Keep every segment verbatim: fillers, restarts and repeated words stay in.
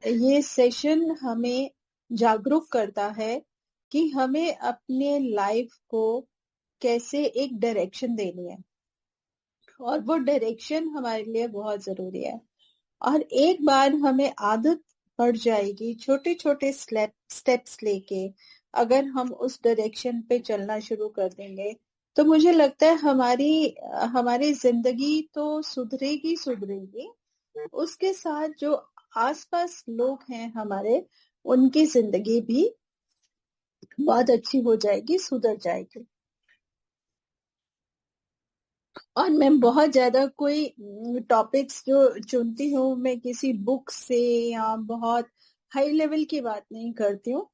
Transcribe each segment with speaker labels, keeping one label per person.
Speaker 1: ये सेशन हमें जागरूक करता है कि हमें अपने लाइफ को कैसे एक डायरेक्शन देनी है, और वो डायरेक्शन हमारे लिए बहुत जरूरी है। और एक बार हमें आदत पड़ जाएगी, छोटे छोटे स्टेप्स लेके अगर हम उस डायरेक्शन पे चलना शुरू कर देंगे, तो मुझे लगता है हमारी हमारी जिंदगी तो सुधरेगी सुधरेगी उसके साथ जो आसपास लोग हैं हमारे, उनकी जिंदगी भी बहुत अच्छी हो जाएगी, सुधर जाएगी। और मैं बहुत ज्यादा कोई टॉपिक्स जो चुनती हूँ, मैं किसी बुक से या बहुत हाई लेवल की बात नहीं करती हूँ।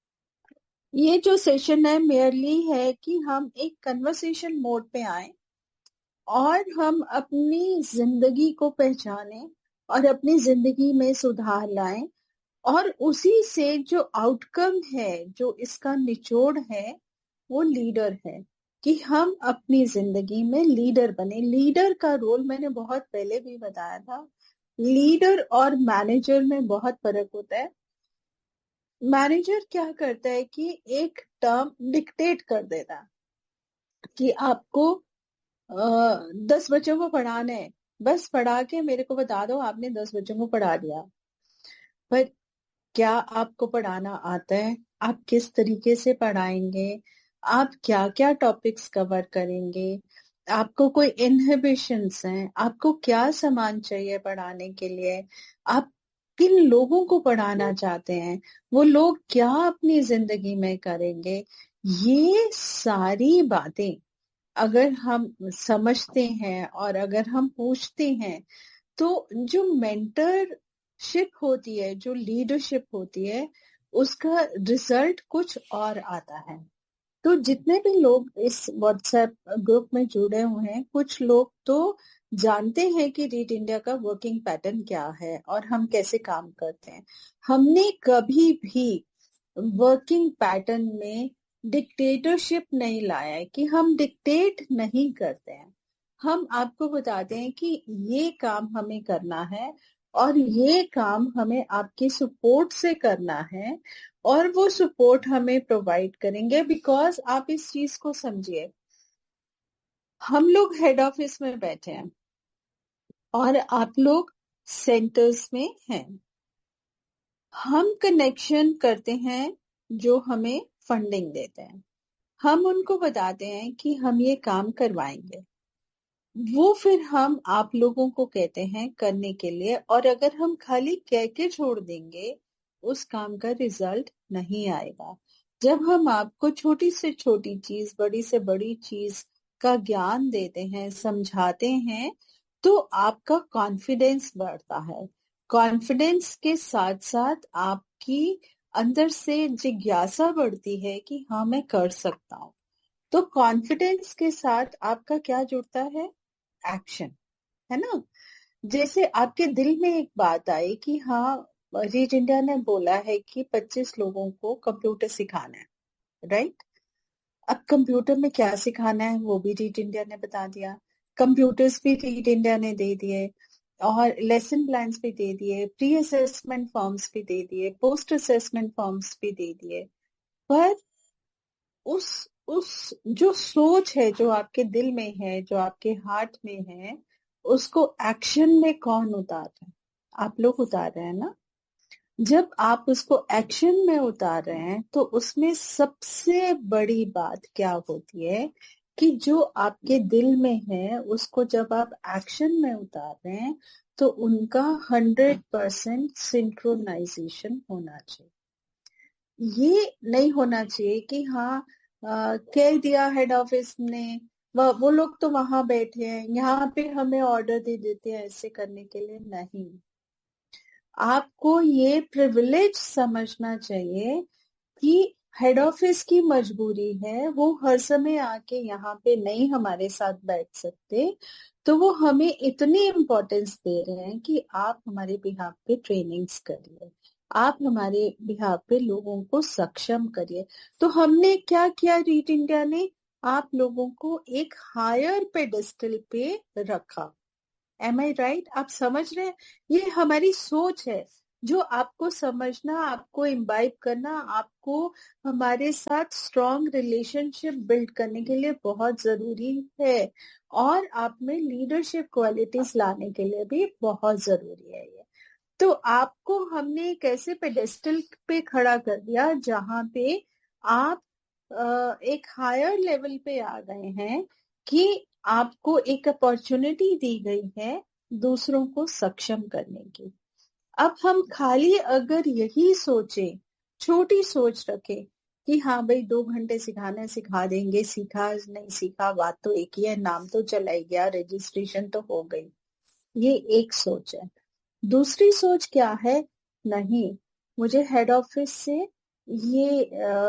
Speaker 1: ये जो सेशन है मेयरली है कि हम एक कन्वर्सेशन मोड पे आए और हम अपनी जिंदगी को पहचाने और अपनी जिंदगी में सुधार लाएं, और उसी से जो आउटकम है, जो इसका निचोड़ है, वो लीडर है कि हम अपनी जिंदगी में लीडर बने। लीडर का रोल मैंने बहुत पहले भी बताया था। लीडर और मैनेजर में बहुत फर्क होता है। मैनेजर क्या करता है कि एक टर्म डिक्टेट कर देता है कि आपको आ, दस बच्चों को पढ़ाना है, बस पढ़ा के मेरे को बता दो आपने दस बच्चों को पढ़ा दिया। पर क्या आपको पढ़ाना आता है? आप किस तरीके से पढ़ाएंगे? आप क्या क्या टॉपिक्स कवर करेंगे? आपको कोई इनहिबिशंस हैं? आपको क्या सामान चाहिए पढ़ाने के लिए? आप किन लोगों को पढ़ाना चाहते हैं? वो लोग क्या अपनी जिंदगी में करेंगे? ये सारी बातें अगर हम समझते हैं और अगर हम पूछते हैं, तो जो मेंटरशिप होती है, जो लीडरशिप होती है, उसका रिजल्ट कुछ और आता है। तो जितने भी लोग इस व्हाट्सएप ग्रुप में जुड़े हुए हैं, कुछ लोग तो जानते हैं कि रीड इंडिया का वर्किंग पैटर्न क्या है और हम कैसे काम करते हैं। हमने कभी भी वर्किंग पैटर्न में डिक्टेटरशिप नहीं लाया है कि हम डिक्टेट नहीं करते हैं। हम आपको बताते हैं कि ये काम हमें करना है और ये काम हमें आपके सपोर्ट से करना है, और वो सपोर्ट हमें प्रोवाइड करेंगे। बिकॉज आप इस चीज को समझिए, हम लोग हेड ऑफिस में बैठे हैं और आप लोग सेंटर्स में हैं। हम कनेक्शन करते हैं जो हमें फंडिंग देते हैं। हम उनको बताते हैं कि हम ये काम करवाएंगे, वो फिर हम आप लोगों को कहते हैं करने के लिए। और अगर हम खाली कह के छोड़ देंगे, उस काम का रिजल्ट नहीं आएगा। जब हम आपको छोटी से छोटी चीज, बड़ी से बड़ी चीज का ज्ञान देते हैं, समझाते हैं, तो आपका कॉन्फिडेंस बढ़ता है। कॉन्फिडेंस के साथ साथ आपकी अंदर से जिज्ञासा बढ़ती है कि हाँ मैं कर सकता हूँ। तो कॉन्फिडेंस के साथ आपका क्या जुड़ता है? एक्शन, है ना। जैसे आपके दिल में एक बात आई कि हाँ, रीच इंडिया ने बोला है कि पच्चीस लोगों को कंप्यूटर सिखाना है, राइट। अब कंप्यूटर में क्या सिखाना है वो भी रीच इंडिया ने बता दिया। कंप्यूटर्स भी रीच इंडिया ने दे दिए, और लेसन प्लान्स भी दे दिए, प्री असेसमेंट फॉर्म्स भी दे दिए, पोस्ट असेसमेंट फॉर्म्स भी दे दिए। पर उस उस जो सोच है, जो आपके दिल में है, जो आपके हार्ट में है, उसको एक्शन में कौन उतार रहा है? आप लोग उतार रहे हैं ना। जब आप उसको एक्शन में उतार रहे हैं, तो उसमें सबसे बड़ी बात क्या होती है कि जो आपके दिल में है उसको जब आप एक्शन में उतार रहे हैं, तो उनका हंड्रेड परसेंट सिंक्रोनाइजेशन होना चाहिए। ये नहीं होना चाहिए कि हाँ आ, कह दिया हेड ऑफिस ने, वो वो लोग तो वहां बैठे हैं, यहाँ पे हमें ऑर्डर दे देते हैं ऐसे करने के लिए। नहीं, आपको ये प्रिविलेज समझना चाहिए कि हेड ऑफिस की मजबूरी है, वो हर समय आके यहाँ पे नहीं हमारे साथ बैठ सकते, तो वो हमें इतनी इम्पोर्टेंस दे रहे हैं कि आप हमारे बिहाफ पे ट्रेनिंग्स करिए, आप हमारे बिहाफ पे लोगों को सक्षम करिए। तो हमने क्या किया, रीट इंडिया ने आप लोगों को एक हायर पेडेस्टल पे रखा। एम आई राइट? आप समझ रहे हैं? ये हमारी सोच है। जो आपको समझना, आपको इम्बाइब करना, आपको हमारे साथ स्ट्रॉन्ग रिलेशनशिप बिल्ड करने के लिए बहुत जरूरी है, और आप में लीडरशिप क्वालिटीज लाने के लिए भी बहुत जरूरी है ये। तो आपको हमने एक ऐसे पेडेस्टल पे खड़ा कर दिया जहां पे आप एक हायर लेवल पे आ गए हैं, कि आपको एक अपॉर्चुनिटी दी गई है दूसरों को सक्षम करने की। अब हम खाली अगर यही सोचे, छोटी सोच रखे कि हाँ भाई दो घंटे सिखाना सिखा देंगे, सीखा नहीं सीखा बात तो एक ही है, नाम तो चला ही गया, रजिस्ट्रेशन तो हो गई, ये एक सोच है। दूसरी सोच क्या है, नहीं, मुझे हेड ऑफिस से ये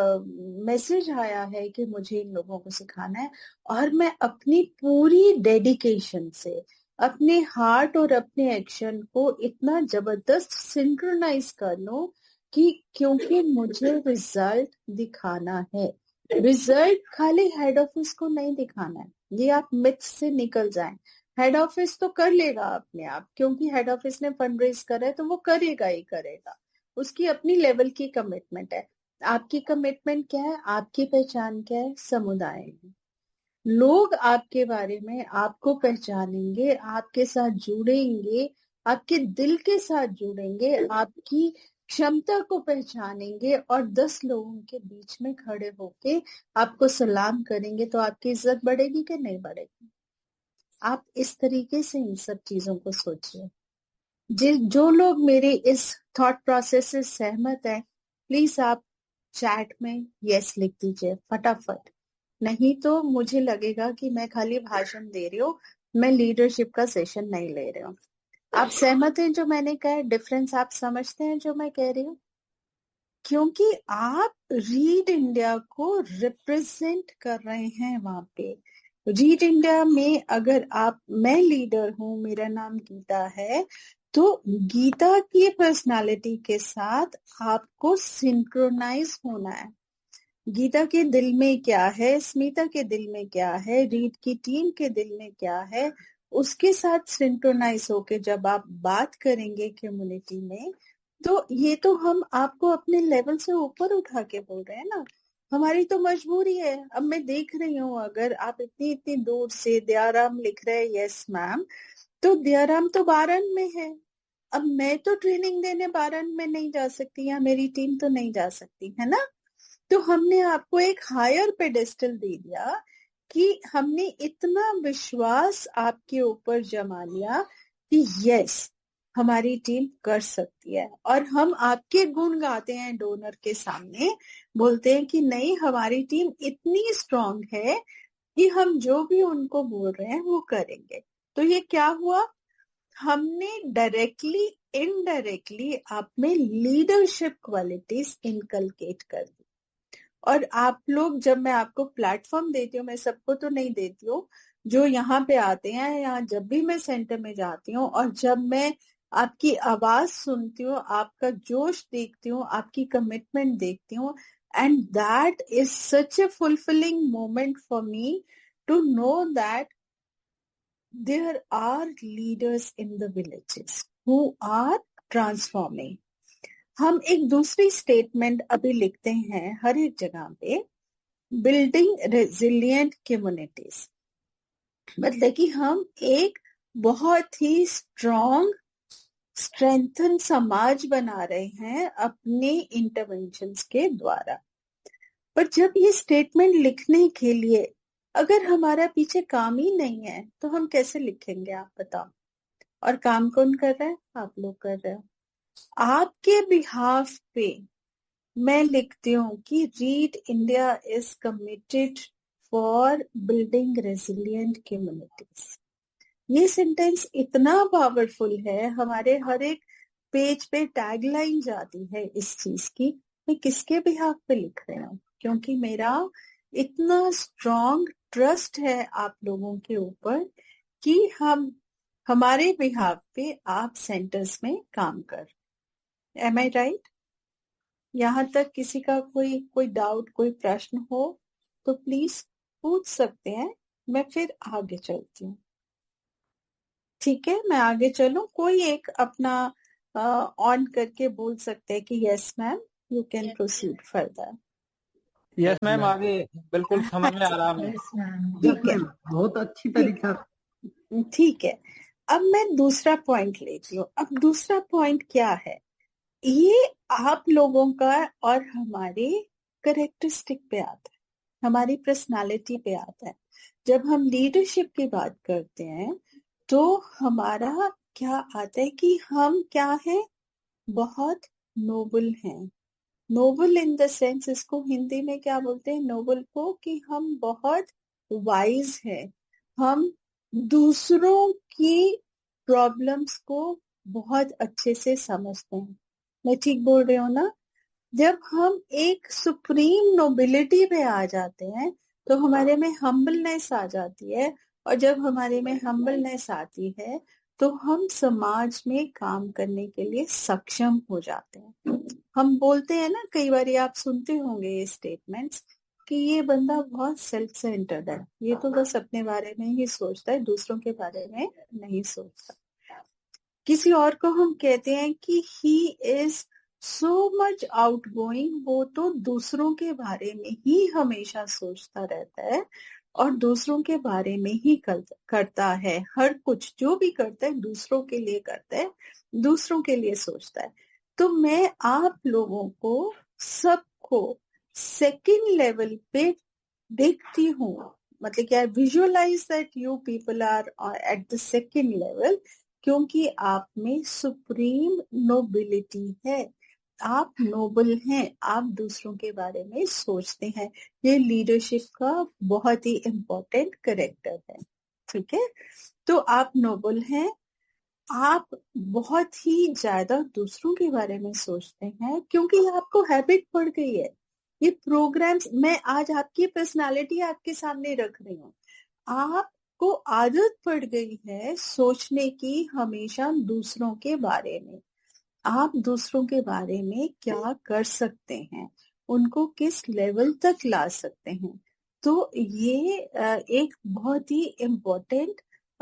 Speaker 1: मैसेज आया है कि मुझे इन लोगों को सिखाना है, और मैं अपनी पूरी डेडिकेशन से अपने हार्ट और अपने एक्शन को इतना जबरदस्त सिंक्रोनाइज कर लूं कि, क्योंकि मुझे रिजल्ट दिखाना है। रिजल्ट खाली हेड ऑफिस को नहीं दिखाना है, ये आप मिथ से निकल जाएं। हेड ऑफिस तो कर लेगा अपने आप, क्योंकि हेड ऑफिस ने फंड रेज करा है तो वो करेगा ही करेगा, उसकी अपनी लेवल की कमिटमेंट है। आपकी कमिटमेंट क्या है, आपकी पहचान क्या है, समुदाय में लोग आपके बारे में आपको पहचानेंगे, आपके साथ जुड़ेंगे, आपके दिल के साथ जुड़ेंगे, आपकी क्षमता को पहचानेंगे, और दस लोगों के बीच में खड़े होके आपको सलाम करेंगे, तो आपकी इज्जत बढ़ेगी कि नहीं बढ़ेगी? आप इस तरीके से इन सब चीजों को सोचिए। जिस जो लोग मेरे इस थॉट प्रोसेस से सहमत है, प्लीज आप चैट में यस लिख दीजिए फटाफट, नहीं तो मुझे लगेगा कि मैं खाली भाषण दे रही हूँ, मैं लीडरशिप का सेशन नहीं ले रही हूँ। आप सहमत हैं जो मैंने कहा, डिफरेंस आप समझते हैं जो मैं कह रही हूँ? क्योंकि आप रीड इंडिया को रिप्रेजेंट कर रहे हैं वहां पे। रीड इंडिया में अगर आप, मैं लीडर हूं, मेरा नाम गीता है, तो गीता की पर्सनालिटी के साथ आपको सिंक्रोनाइज होना है। गीता के दिल में क्या है, स्मिता के दिल में क्या है, रीड की टीम के दिल में क्या है, उसके साथ सिंक्रोनाइज होके जब आप बात करेंगे कम्युनिटी में, तो ये तो हम आपको अपने लेवल से ऊपर उठा के बोल रहे हैं ना। हमारी तो मजबूरी है। अब मैं देख रही हूँ, अगर आप इतनी इतनी दूर से दयाराम लिख रहे हैं यस मैम, तो दयाराम तो बारन में है। अब मैं तो ट्रेनिंग देने बारन में नहीं जा सकती, या मेरी टीम तो नहीं जा सकती है ना। तो हमने आपको एक हायर पेडेस्टल दे दिया, कि हमने इतना विश्वास आपके ऊपर जमा लिया कि यस हमारी टीम कर सकती है, और हम आपके गुण गाते हैं डोनर के सामने, बोलते हैं कि नहीं हमारी टीम इतनी स्ट्रांग है कि हम जो भी उनको बोल रहे हैं वो करेंगे। तो ये क्या हुआ, हमने डायरेक्टली इनडायरेक्टली आप में लीडरशिप क्वालिटीज इनकलकेट कर दी। और आप लोग, जब मैं आपको प्लेटफॉर्म देती हूँ, मैं सबको तो नहीं देती हूँ, जो यहाँ पे आते हैं, यहाँ जब भी मैं सेंटर में जाती हूँ और जब मैं आपकी आवाज सुनती हूँ, आपका जोश देखती हूँ, आपकी कमिटमेंट देखती हूँ, and that is such A fulfilling moment for me to know that there are leaders in the villages who are transforming. हम एक दूसरी स्टेटमेंट अभी लिखते हैं हर एक जगह पे, बिल्डिंग रेजिलिएंट कम्युनिटीज, मतलब कि हम एक बहुत ही स्ट्रॉन्ग स्ट्रेंथन समाज बना रहे हैं अपने इंटरवेंशंस के द्वारा। पर जब ये स्टेटमेंट लिखने के लिए अगर हमारा पीछे काम ही नहीं है, तो हम कैसे लिखेंगे, आप बताओ? और काम कौन कर रहा है? आप लोग कर रहे हो। आपके बिहाफ पे मैं लिखती हूँ कि read India is committed for building resilient communities. ये सेंटेंस इतना पावरफुल है, हमारे हर एक पेज पे टैगलाइन जाती है इस चीज की। मैं किसके बिहाफ पे लिख रही हूँ? क्योंकि मेरा इतना स्ट्रॉन्ग ट्रस्ट है आप लोगों के ऊपर कि हम हमारे बिहाफ पे आप सेंटर्स में काम कर। एम आई राइट? यहाँ तक किसी का कोई कोई डाउट, कोई प्रश्न हो तो प्लीज पूछ सकते हैं, मैं फिर आगे चलती हूँ। ठीक है, मैं आगे चलूं? कोई एक अपना ऑन करके बोल सकते हैं कि yes ma'am, you can proceed further.
Speaker 2: Yes ma'am, आगे बिल्कुल समझ में आ रहा है।
Speaker 1: ठीक है,
Speaker 3: बहुत अच्छी तरीका।
Speaker 1: ठीक है। अब मैं दूसरा पॉइंट लेती हूँ। अब दूसरा पॉइंट क्या है, ये आप लोगों का और हमारे करेक्टरिस्टिक पे आता है, हमारी पर्सनालिटी पे आता है। जब हम लीडरशिप की बात करते हैं तो हमारा क्या आता है कि हम क्या है, बहुत नोबल हैं। नोबल इन द सेंस, इसको हिंदी में क्या बोलते हैं नोबल को, कि हम बहुत वाइज हैं। हम दूसरों की प्रॉब्लम्स को बहुत अच्छे से समझते हैं। मैं ठीक बोल रही हूँ ना? जब हम एक सुप्रीम नोबिलिटी पे आ जाते हैं तो हमारे में हम्बलनेस आ जाती है, और जब हमारे में हम्बलनेस आती है तो हम समाज में काम करने के लिए सक्षम हो जाते हैं। हम बोलते हैं ना, कई बार आप सुनते होंगे ये स्टेटमेंट्स कि ये बंदा बहुत सेल्फ सेंटर्ड है, ये तो बस अपने बारे में ही सोचता है, दूसरों के बारे में नहीं सोचता। किसी और को हम कहते हैं कि he is so much out going, वो तो दूसरों के बारे में ही हमेशा सोचता रहता है और दूसरों के बारे में ही करता है। हर कुछ जो भी करता है दूसरों के लिए करता है, दूसरों के लिए सोचता है। तो मैं आप लोगों को सबको सेकंड लेवल पे देखती हूँ, मतलब क्या, visualise that you people are at the second level, क्योंकि आप में सुप्रीम नोबिलिटी है। आप नोबल हैं, आप दूसरों के बारे में सोचते हैं। ये लीडरशिप का बहुत ही इम्पोर्टेंट कैरेक्टर है। ठीक है, तो आप नोबल हैं, आप बहुत ही ज्यादा दूसरों के बारे में सोचते हैं क्योंकि आपको हैबिट पड़ गई है। ये प्रोग्राम्स, मैं आज आपकी पर्सनालिटी आपके सामने रख रही हूँ, आपको आदत पड़ गई है सोचने की हमेशा दूसरों के बारे में। आप दूसरों के बारे में क्या कर सकते हैं, उनको किस लेवल तक ला सकते हैं। तो ये एक बहुत ही इम्पोर्टेंट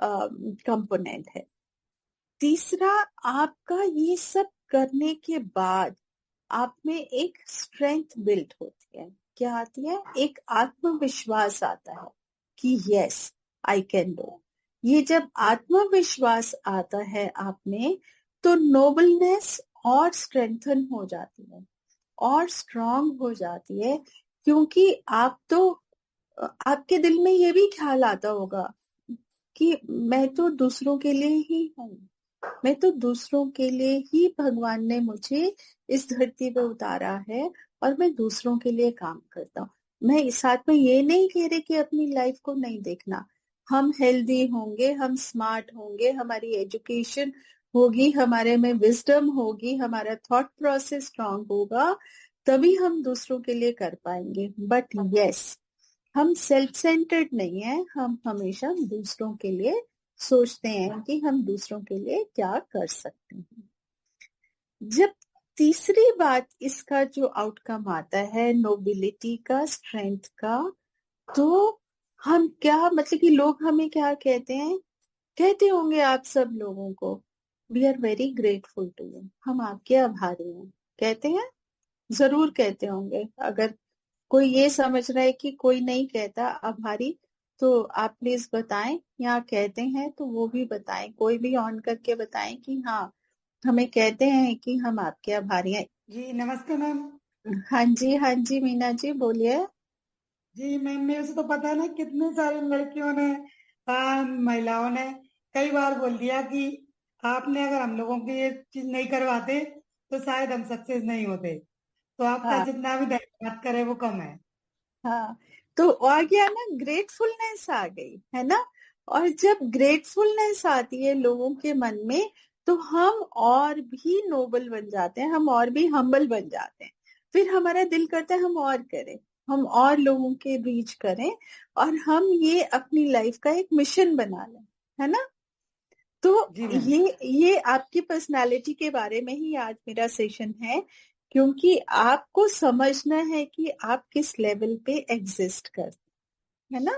Speaker 1: कंपोनेंट है। तीसरा, आपका ये सब करने के बाद आप में एक स्ट्रेंथ बिल्ड होती है। क्या आती है? एक आत्मविश्वास आता है कि यस आई कैन डू। ये जब आत्मविश्वास आता है आप में तो नोबलनेस और स्ट्रेंथन हो जाती है और स्ट्रांग हो जाती है, क्योंकि आप तो, आपके दिल में ये भी ख्याल आता होगा कि मैं तो दूसरों के लिए ही हूँ, मैं तो दूसरों के लिए ही भगवान ने मुझे इस धरती पे उतारा है और मैं दूसरों के लिए काम करता हूँ। मैं इस साथ में ये नहीं कह रही कि अपनी लाइफ को नहीं देखना। हम हेल्दी होंगे, हम स्मार्ट होंगे, हमारी एजुकेशन होगी, हमारे में विजडम होगी, हमारा थॉट प्रोसेस स्ट्रांग होगा, तभी हम दूसरों के लिए कर पाएंगे। बट यस, हम सेल्फ सेंटर्ड नहीं है, हम हमेशा दूसरों के लिए सोचते हैं कि हम दूसरों के लिए क्या कर सकते हैं। जब तीसरी बात, इसका जो आउटकम आता है नोबिलिटी का, स्ट्रेंथ का, तो हम क्या, मतलब कि लोग हमें क्या कहते हैं, कहते होंगे आप सब लोगों को, we are very grateful to you, हम आपके आभारी हैं। कहते हैं, जरूर कहते होंगे। अगर कोई ये समझ रहा है कि कोई नहीं कहता आभारी, तो आप प्लीज बताएं, या कहते हैं तो वो भी बताएं, कोई भी ऑन करके बताएं कि हाँ हमें कहते हैं कि हम आपके आभारी हैं।
Speaker 3: जी नमस्ते मैम।
Speaker 1: हाँ जी, हाँ जी मीना जी बोलिए।
Speaker 3: जी मैम, मेरे से तो पता है ना, कितने सारे लड़कियों ने, आ, महिलाओं ने कई बार बोल दिया कि आपने अगर हम लोगों की ये चीज नहीं करवाते तो शायद हम सक्सेस नहीं होते। तो आपका
Speaker 1: हाँ
Speaker 3: जितना भी धन्यवाद करे वो कम है।
Speaker 1: हाँ, तो आ गया ना, ग्रेटफुलनेस आ गई है ना। और जब ग्रेटफुलनेस आती है लोगों के मन में तो हम और भी नोबल बन जाते हैं, हम और भी हम्बल बन जाते हैं। फिर हमारा दिल करता है हम और करें, हम और लोगों के रीच करें, और हम ये अपनी लाइफ का एक मिशन बना लें, है ना। तो
Speaker 3: जी मैम।
Speaker 1: ये ये आपकी पर्सनालिटी के बारे में ही आज मेरा सेशन है, क्योंकि आपको समझना है कि आप किस लेवल पे एग्जिस्ट करते हैं, है ना।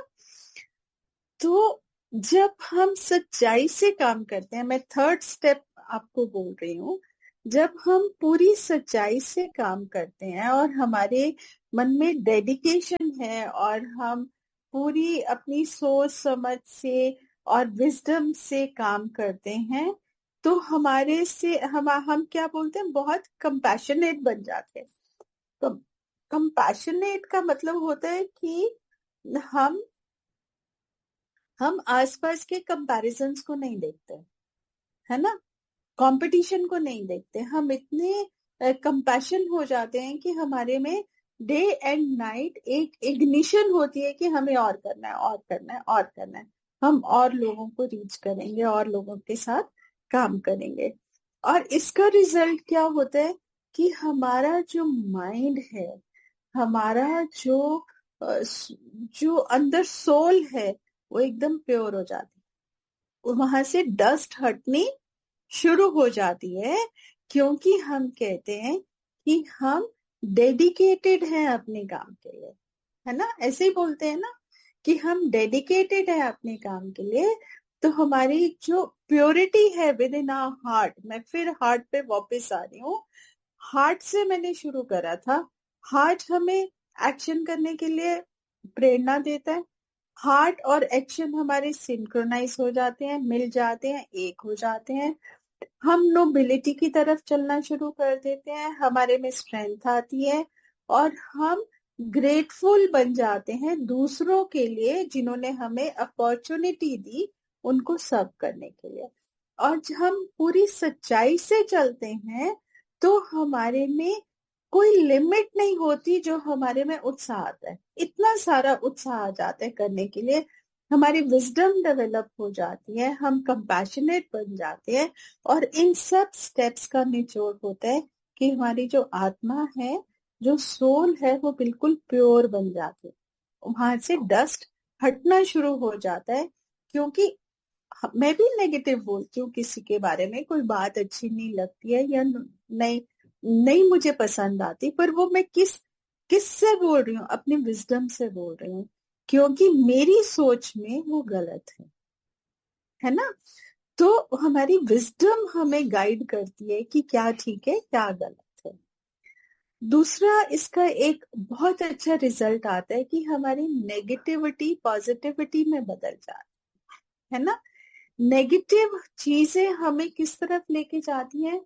Speaker 1: तो जब हम सच्चाई से काम करते हैं, मैं थर्ड स्टेप आपको बोल रही हूँ, जब हम पूरी सच्चाई से काम करते हैं और हमारे मन में डेडिकेशन है और हम पूरी अपनी सोच समझ से और विजडम से काम करते हैं, तो हमारे से हम हम क्या बोलते हैं, बहुत कंपैशनेट बन जाते हैं। तो कंपैशनेट का मतलब होता है कि हम हम आसपास के कंपैरिजन्स को नहीं देखते, है ना, कंपटीशन को नहीं देखते। हम इतने कंपैशन हो जाते हैं कि हमारे में डे एंड नाइट एक इग्निशन होती है कि हमें और करना है और करना है और करना है, हम और लोगों को रीच करेंगे और लोगों के साथ काम करेंगे। और इसका रिजल्ट क्या होता है कि हमारा जो माइंड है, हमारा जो जो अंदर सोल है, वो एकदम प्योर हो जाती है, वहां से डस्ट हटनी शुरू हो जाती है, क्योंकि हम कहते हैं कि हम डेडिकेटेड हैं अपने काम के लिए, है ना, ऐसे ही बोलते हैं ना कि हम डेडिकेटेड हैं अपने काम के लिए। तो हमारी जो प्योरिटी है विद इन आवर हार्ट, मैं फिर हार्ट पे वापस आ रही हूँ, हार्ट से मैंने शुरू करा था। हार्ट हमें एक्शन करने के लिए प्रेरणा देता है, हार्ट और एक्शन हमारे सिंक्रोनाइज हो जाते हैं, मिल जाते हैं, एक हो जाते हैं, हम नोबिलिटी की तरफ चलना शुरू कर देते हैं, हमारे में स्ट्रेंथ आती है और हम ग्रेटफुल बन जाते हैं दूसरों के लिए जिन्होंने हमें अपॉर्चुनिटी दी उनको सर्व करने के लिए। और जब हम पूरी सच्चाई से चलते हैं तो हमारे में कोई लिमिट नहीं होती जो हमारे में उत्साह आता है, इतना सारा उत्साह आ जाता है करने के लिए, हमारी विजडम डेवलप हो जाती है, हम कंपैशनेट बन जाते हैं। और इन सब स्टेप्स का निचोड़ होता है कि हमारी जो आत्मा है, जो सोल है, वो बिल्कुल प्योर बन जाती है, वहां से डस्ट हटना शुरू हो जाता है। क्योंकि मैं भी नेगेटिव बोलती हूँ किसी के बारे में, कोई बात अच्छी नहीं लगती है या नहीं नहीं मुझे पसंद आती, पर वो मैं किस किस से बोल रही हूँ, अपनी विजडम से बोल रही हूँ, क्योंकि मेरी सोच में वो गलत है, है ना। तो हमारी विजडम हमें गाइड करती है कि क्या ठीक है क्या गलत है। दूसरा, इसका एक बहुत अच्छा रिजल्ट आता है कि हमारी नेगेटिविटी पॉजिटिविटी में बदल जाती है ना। नेगेटिव चीजें हमें किस तरफ लेके जाती हैं,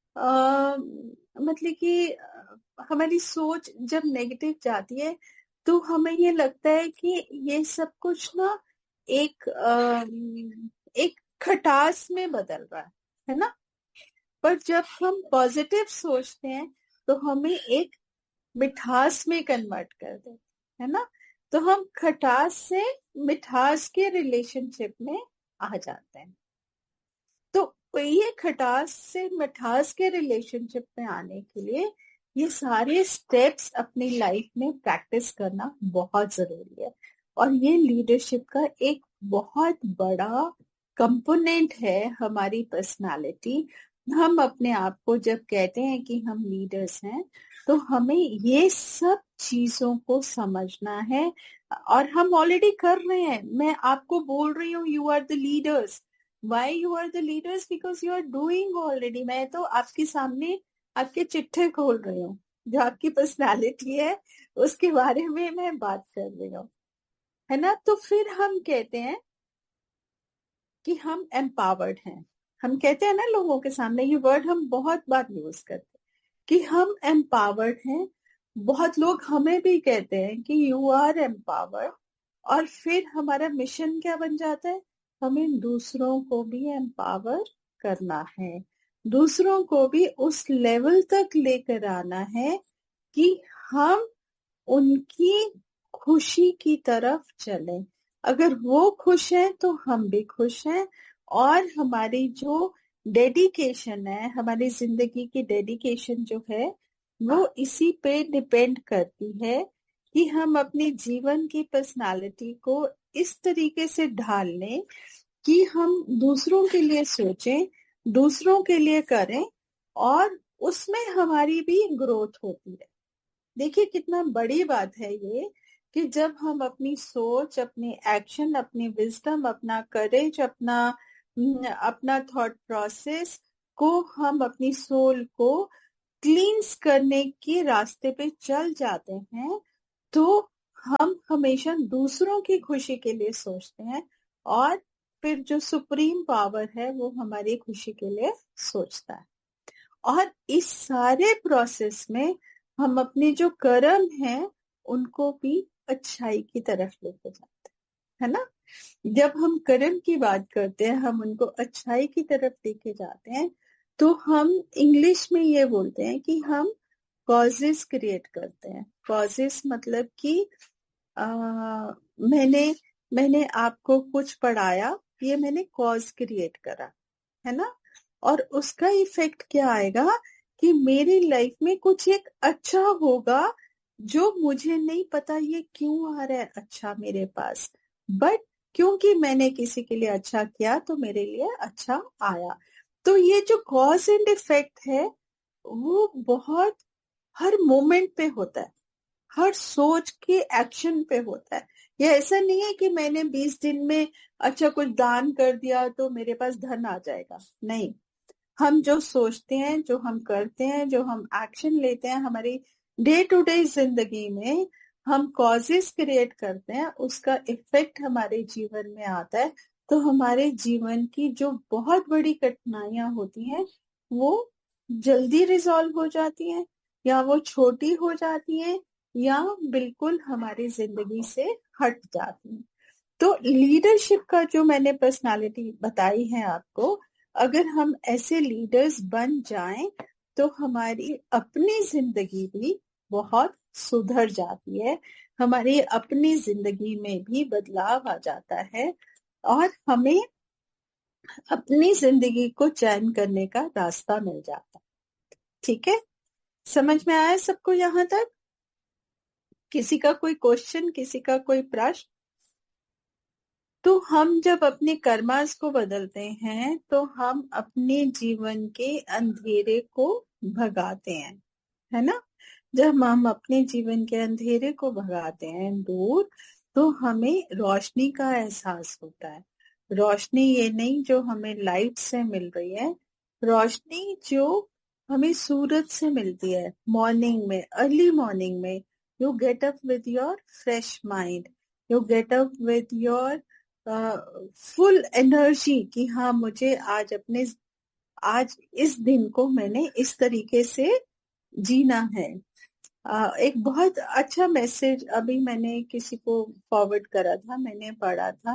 Speaker 1: मतलब कि हमारी सोच जब नेगेटिव जाती है तो हमें ये लगता है कि ये सब कुछ ना एक आ, एक खटास में बदल रहा है है ना। पर जब हम पॉजिटिव सोचते हैं तो हमें एक मिठास में कन्वर्ट कर देते है ना। तो हम खटास से मिठास के रिलेशनशिप में आ जाते हैं। तो ये खटास से मिठास के रिलेशनशिप में आने के लिए ये सारे स्टेप्स अपनी लाइफ में प्रैक्टिस करना बहुत जरूरी है। और ये लीडरशिप का एक बहुत बड़ा कंपोनेंट है हमारी पर्सनालिटी। हम अपने आप को जब कहते हैं कि हम लीडर्स हैं तो हमें ये सब चीजों को समझना है, और हम ऑलरेडी कर रहे हैं। मैं आपको बोल रही हूँ you are the leaders. Why you are the leaders? Because you are doing already. मैं तो आपके सामने आपके चिट्ठे खोल रही हूँ, जो आपकी पर्सनालिटी है उसके बारे में मैं बात कर रही हूँ, है ना। तो फिर हम कहते हैं कि हम एम्पावर्ड हैं। हम कहते हैं ना लोगों के सामने, ये वर्ड हम बहुत बार यूज करते हैं कि हम एम्पावर्ड हैं। बहुत लोग हमें भी कहते हैं कि यू आर एम्पावर्ड। और फिर हमारा मिशन क्या बन जाता है, हमें दूसरों को भी एम्पावर करना है, दूसरों को भी उस लेवल तक लेकर आना है कि हम उनकी खुशी की तरफ चलें। अगर वो खुश हैं तो हम भी खुश हैं। और हमारी जो डेडिकेशन है, हमारी जिंदगी की डेडिकेशन जो है, वो इसी पे डिपेंड करती है कि हम अपनी जीवन की पर्सनालिटी को इस तरीके से ढाल लें कि हम दूसरों के लिए सोचें, दूसरों के लिए करें, और उसमें हमारी भी ग्रोथ होती है। देखिए कितना बड़ी बात है ये कि जब हम अपनी सोच, अपनी एक्शन, अपनी विजडम, अपना करेज, अपना अपना थॉट प्रोसेस को, हम अपनी सोल को क्लींस करने के रास्ते पे चल जाते हैं, तो हम हमेशा दूसरों की खुशी के लिए सोचते हैं, और फिर जो सुप्रीम पावर है वो हमारी खुशी के लिए सोचता है। और इस सारे प्रोसेस में हम अपने जो कर्म हैं उनको भी अच्छाई की तरफ लेके जाते हैं, है ना। जब हम कर्म की बात करते हैं, हम उनको अच्छाई की तरफ लेके जाते हैं, तो हम इंग्लिश में ये बोलते हैं कि हम कॉजेस क्रिएट करते हैं। कॉजेस मतलब कि आ, मैंने मैंने आपको कुछ पढ़ाया, ये मैंने कॉज क्रिएट करा, है ना। और उसका इफेक्ट क्या आएगा कि मेरी लाइफ में कुछ एक अच्छा होगा, जो मुझे नहीं पता ये क्यों आ रहा है अच्छा मेरे पास, बट क्योंकि मैंने किसी के लिए अच्छा किया तो मेरे लिए अच्छा आया। तो ये जो कॉज एंड इफेक्ट है वो बहुत हर मोमेंट पे होता है, हर सोच के एक्शन पे होता है। ये ऐसा नहीं है कि मैंने बीस दिन में अच्छा कुछ दान कर दिया तो मेरे पास धन आ जाएगा, नहीं। हम जो सोचते हैं, जो हम करते हैं, जो हम एक्शन लेते हैं हमारी डे टू डे जिंदगी में, हम कॉजेस क्रिएट करते हैं, उसका इफेक्ट हमारे जीवन में आता है। तो हमारे जीवन की जो बहुत बड़ी कठिनाइयां होती हैं वो जल्दी रिजॉल्व हो जाती हैं, या वो छोटी हो जाती हैं, या बिल्कुल हमारी जिंदगी से हट जाती हैं। तो लीडरशिप का जो मैंने पर्सनालिटी बताई है आपको, अगर हम ऐसे लीडर्स बन जाएं तो हमारी अपनी जिंदगी भी बहुत सुधर जाती है, हमारी अपनी जिंदगी में भी बदलाव आ जाता है, और हमें अपनी जिंदगी को चैन करने का रास्ता मिल जाता है। ठीक है, समझ में आया सबको यहाँ तक? किसी का कोई क्वेश्चन, किसी का कोई प्रश्न? तो हम जब अपने कर्मास को बदलते हैं तो हम अपने जीवन के अंधेरे को भगाते हैं, है ना। जब हम अपने जीवन के अंधेरे को भगाते हैं दूर, तो हमें रोशनी का एहसास होता है। रोशनी ये नहीं जो हमें लाइट से मिल रही है, रोशनी जो हमें सूरज से मिलती है मॉर्निंग में, अर्ली मॉर्निंग में। You get up with your fresh mind, you get up with your full energy कि हाँ मुझे आज अपने आज इस दिन को मैंने इस तरीके से जीना है। uh, एक बहुत अच्छा मैसेज अभी मैंने किसी को फॉरवर्ड करा था, मैंने पढ़ा था,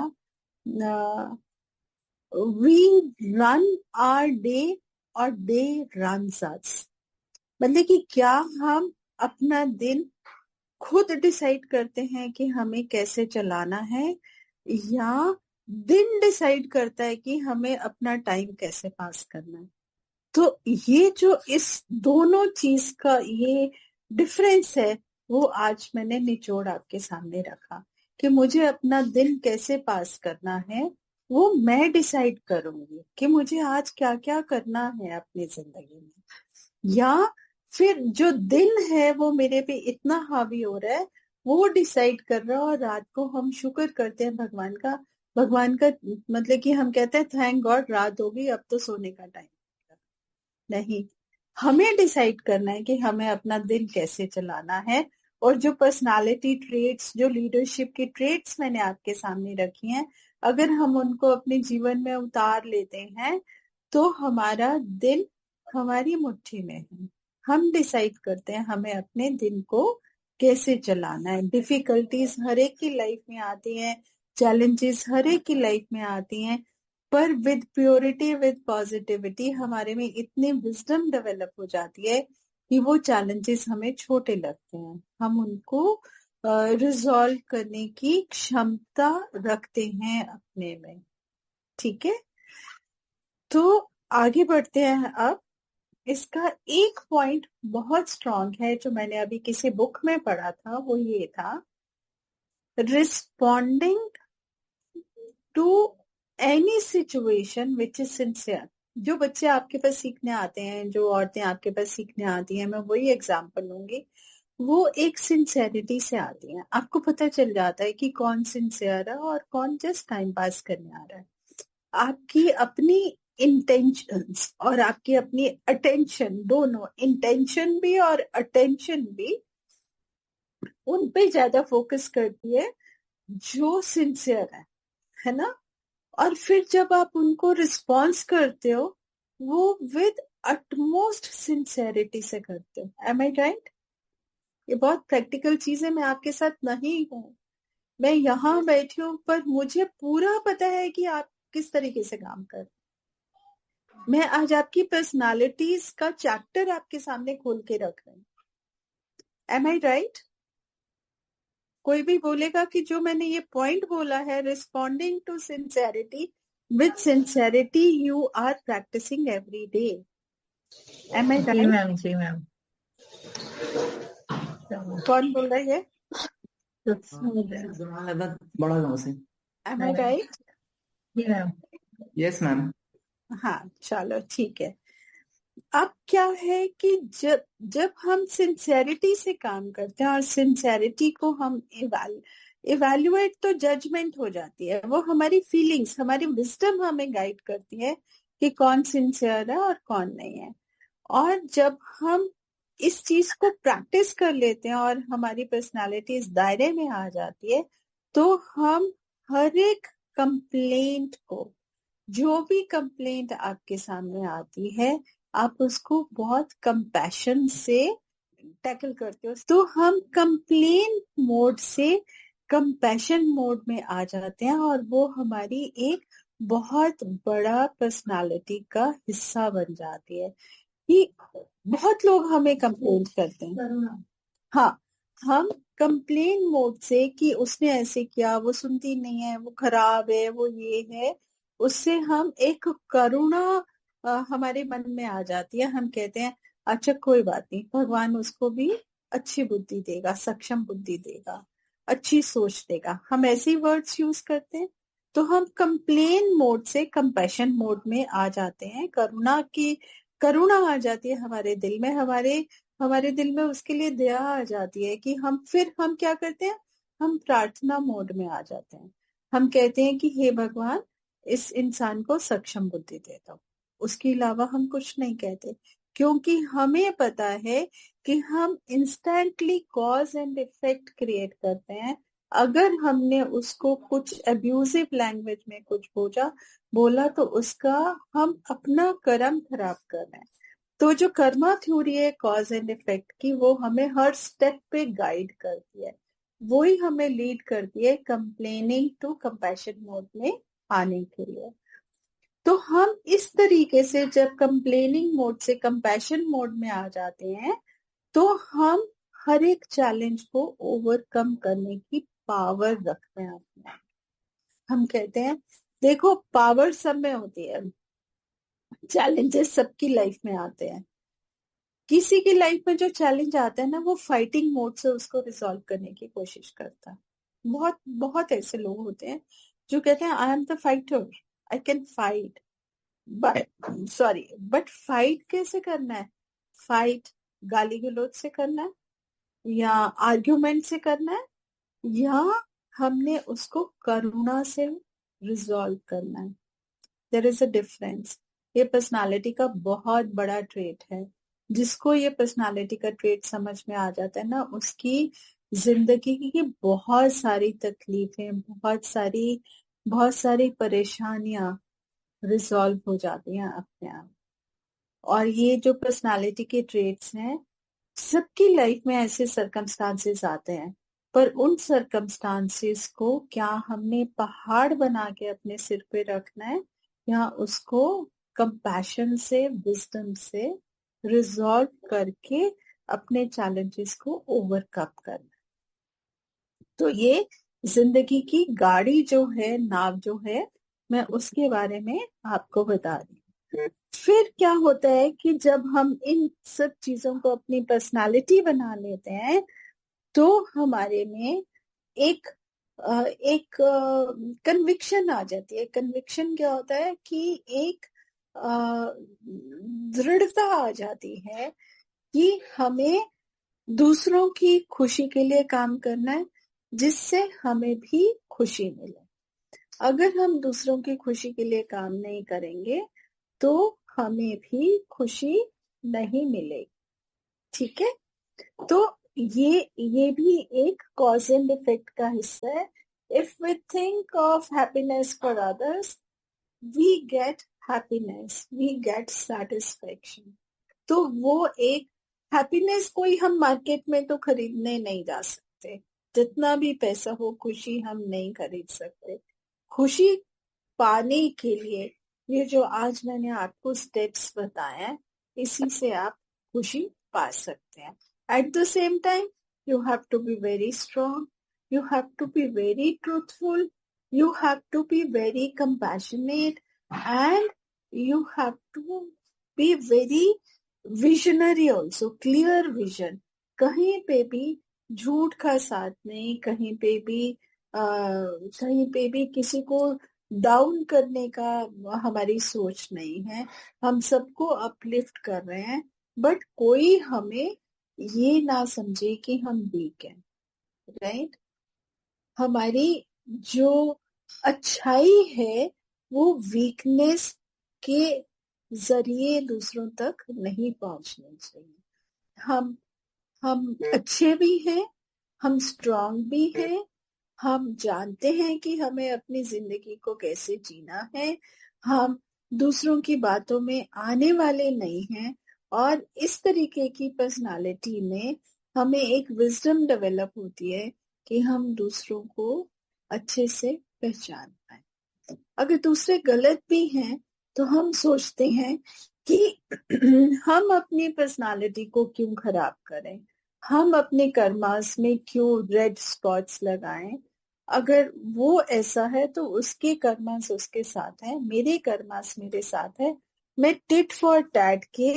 Speaker 1: वी रन आवर डे और डे रन्स अस। मतलब कि क्या हम अपना दिन खुद डिसाइड करते हैं कि हमें कैसे चलाना है, या दिन डिसाइड करता है कि हमें अपना टाइम कैसे पास करना है। तो ये जो इस दोनों चीज का ये डिफरेंस है, वो आज मैंने निचोड़ आपके सामने रखा कि मुझे अपना दिन कैसे पास करना है वो मैं डिसाइड करूंगी कि मुझे आज क्या क्या करना है अपनी जिंदगी में, या फिर जो दिन है वो मेरे पे इतना हावी हो रहा है वो डिसाइड कर रहा है। और रात को हम शुक्र करते हैं भगवान का, भगवान का मतलब कि हम कहते हैं थैंक गॉड रात हो गई, अब तो सोने का टाइम। नहीं, हमें डिसाइड करना है कि हमें अपना दिन कैसे चलाना है। और जो पर्सनालिटी ट्रेट्स, जो लीडरशिप की ट्रेट्स मैंने आपके सामने रखी हैं, अगर हम उनको अपने जीवन में उतार लेते हैं तो हमारा दिन हमारी मुट्ठी में है। हम डिसाइड करते हैं हमें अपने दिन को कैसे चलाना है। डिफिकल्टीज हर एक की लाइफ में आती हैं, चैलेंजेस हर एक की लाइफ में आती हैं, पर विद प्योरिटी, विद पॉजिटिविटी हमारे में इतनी विजडम डेवलप हो जाती है कि वो चैलेंजेस हमें छोटे लगते हैं, हम उनको रिजॉल्व करने की क्षमता रखते हैं अपने में। ठीक है, तो आगे बढ़ते हैं। अब इसका एक पॉइंट बहुत स्ट्रॉन्ग है जो मैंने अभी किसी बुक में पढ़ा था, वो ये था, responding to any situation which is sincere. जो बच्चे आपके पास सीखने आते हैं, जो औरतें आपके पास सीखने आती हैं, मैं वही एग्जांपल लूंगी, वो एक सिंसेरिटी से आती हैं। आपको पता चल जाता है कि कौन सिंसियर है और कौन जस्ट टाइम पास करने आ रहा है। आपकी अपनी इंटेंशंस और आपकी अपनी अटेंशन, दोनों इंटेंशन भी और अटेंशन भी उन पे ज्यादा फोकस करती है जो सिंसियर है है ना। और फिर जब आप उनको रिस्पॉन्स करते हो वो विद अटमोस्ट सिंसेरिटी से करते हो। एम आई राइट? ये बहुत प्रैक्टिकल चीज है, मैं आपके साथ नहीं हूँ, मैं यहाँ बैठी हूँ, पर मुझे पूरा पता है कि आप किस तरीके से काम कर। मैं आज आपकी पर्सनालिटीज का चैप्टर आपके सामने खोल के रख रही हूँ। एम आई राइट? कोई भी बोलेगा कि जो मैंने ये पॉइंट बोला है, responding to sincerity, with sincerity you are practising every day. M I
Speaker 4: ji
Speaker 1: right?
Speaker 4: Ma'am, ji ma'am.
Speaker 1: कौन बोल रहा है ये?
Speaker 2: बड़ा गाँव से।
Speaker 1: एम आई राइट?
Speaker 4: जी मैम।
Speaker 2: Yes ma'am.
Speaker 1: हाँ चलो ठीक है। अब क्या है कि जब जब हम सिंसेरिटी से काम करते हैं और सिंसेरिटी को हम इवैल इवैल्यूएट, तो जजमेंट हो जाती है, वो हमारी फीलिंग्स, हमारी विजडम हमें गाइड करती है कि कौन सिंसियर है और कौन नहीं है। और जब हम इस चीज को प्रैक्टिस कर लेते हैं और हमारी पर्सनालिटी इस दायरे में आ जाती है, तो हम हर एक कंप्लेंट को, जो भी कंप्लेंट आपके सामने आती है, आप उसको बहुत कंपैशन से टैकल करते हो। तो हम कंप्लेन मोड से कंपैशन मोड में आ जाते हैं और वो हमारी एक बहुत बड़ा पर्सनालिटी का हिस्सा बन जाती है। कि बहुत लोग हमें कंप्लेन करते हैं, हाँ, हम कंप्लेन मोड से कि उसने ऐसे किया, वो सुनती नहीं है, वो खराब है, वो ये है, उससे हम एक करुणा आ, हमारे मन में आ जाती है। हम कहते हैं अच्छा कोई बात नहीं, भगवान उसको भी अच्छी बुद्धि देगा, सक्षम बुद्धि देगा, अच्छी सोच देगा। हम ऐसे वर्ड्स यूज करते हैं। तो हम कंप्लेन मोड से कंपैशन मोड में आ जाते हैं, करुणा की करुणा आ जाती है हमारे दिल में, हमारे हमारे दिल में उसके लिए दया आ जाती है कि हम फिर हम क्या करते हैं, हम प्रार्थना मोड में आ जाते हैं। हम कहते हैं कि हे भगवान, इस इंसान को सक्षम बुद्धि दे दो। उसके अलावा हम कुछ नहीं कहते, क्योंकि हमें पता है कि हम instantly cause and effect create करते हैं। अगर हमने उसको कुछ अब्यूजिव लैंग्वेज में कुछ बोला बोला तो उसका हम अपना कर्म खराब कर रहे हैं। तो जो कर्मा थ्योरी है कॉज एंड इफेक्ट की, वो हमें हर स्टेप पे गाइड करती है, वो ही हमें लीड करती है कंप्लेनिंग टू कंपैशन मोड में आने के लिए। तो हम इस तरीके से जब कंप्लेनिंग मोड से कंपैशन मोड में आ जाते हैं, तो हम हर एक चैलेंज को ओवरकम करने की पावर रखते हैं अपने। हम कहते हैं देखो, पावर सब में होती है, चैलेंजेस सबकी लाइफ में आते हैं। किसी की लाइफ में जो चैलेंज आता है ना, वो फाइटिंग मोड से उसको रिजॉल्व करने की कोशिश करता है। बहुत बहुत ऐसे लोग होते हैं जो कहते हैं I am the fighter, I can fight, but sorry but fight कैसे करना है? फाइट गाली गलौज से करना है, या आर्ग्यूमेंट से करना है, या हमने उसको करुणा से रिजॉल्व करना है। There is a difference. ये पर्सनालिटी का बहुत बड़ा ट्रेट है। जिसको ये पर्सनालिटी का ट्रेट समझ में आ जाता है ना, उसकी जिंदगी की बहुत सारी तकलीफें, बहुत सारी बहुत सारी परेशानियां रिजॉल्व हो जाती हैं अपने आप। और ये जो पर्सनालिटी के ट्रेट्स हैं, सबकी लाइफ में ऐसे सरकमस्टांसेस आते हैं, पर उन सरकमस्टांसेस को क्या हमने पहाड़ बना के अपने सिर पे रखना है, या उसको कंपैशन से, विजडम से रिजॉल्व करके अपने चैलेंजेस को ओवरकम करना। तो ये जिंदगी की गाड़ी जो है, नाव जो है, मैं उसके बारे में आपको बता रही हूँ। फिर क्या होता है कि जब हम इन सब चीजों को अपनी पर्सनालिटी बना लेते हैं, तो हमारे में एक एक कन्विक्शन आ जाती है। कन्विक्शन क्या होता है कि एक दृढ़ता आ जाती है कि हमें दूसरों की खुशी के लिए काम करना है, जिससे हमें भी खुशी मिले। अगर हम दूसरों की खुशी के लिए काम नहीं करेंगे, तो हमें भी खुशी नहीं मिलेगी। ठीक है, तो ये ये भी एक कॉज एंड इफेक्ट का हिस्सा है। If we think of happiness for others, we get happiness, we get satisfaction. तो वो एक हैप्पीनेस कोई हम मार्केट में तो खरीदने नहीं जा सकते, जितना भी पैसा हो खुशी हम नहीं खरीद सकते। खुशी पाने के लिए ये जो आज मैंने आपको स्टेप्स बताए, इसी से आप खुशी पा सकते हैं। At the same time you have to be very strong, you have to be very truthful, you have to be very compassionate, and you have to be very visionary also, clear vision। कहीं पे भी झूठ का साथ नहीं, कहीं पे भी आ, कहीं पे भी किसी को डाउन करने का हमारी सोच नहीं है। हम सबको अपलिफ्ट कर रहे हैं, बट कोई हमें ये ना समझे कि हम वीक हैं, राइट। हमारी जो अच्छाई है वो वीकनेस के जरिए दूसरों तक नहीं पहुंचनी चाहिए। हम हम अच्छे भी हैं, हम स्ट्रांग भी हैं, हम जानते हैं कि हमें अपनी जिंदगी को कैसे जीना है, हम दूसरों की बातों में आने वाले नहीं हैं, और इस तरीके की पर्सनालिटी में हमें एक विजडम डेवलप होती है कि हम दूसरों को अच्छे से पहचान पाए। अगर दूसरे गलत भी हैं तो हम सोचते हैं कि हम अपनी पर्सनालिटी को क्यों खराब करें, हम अपने कर्मास में क्यों रेड स्पॉट्स लगाएं। अगर वो ऐसा है तो उसके कर्मास उसके साथ है, मेरे कर्मास मेरे साथ है। मैं टिट फॉर टैट के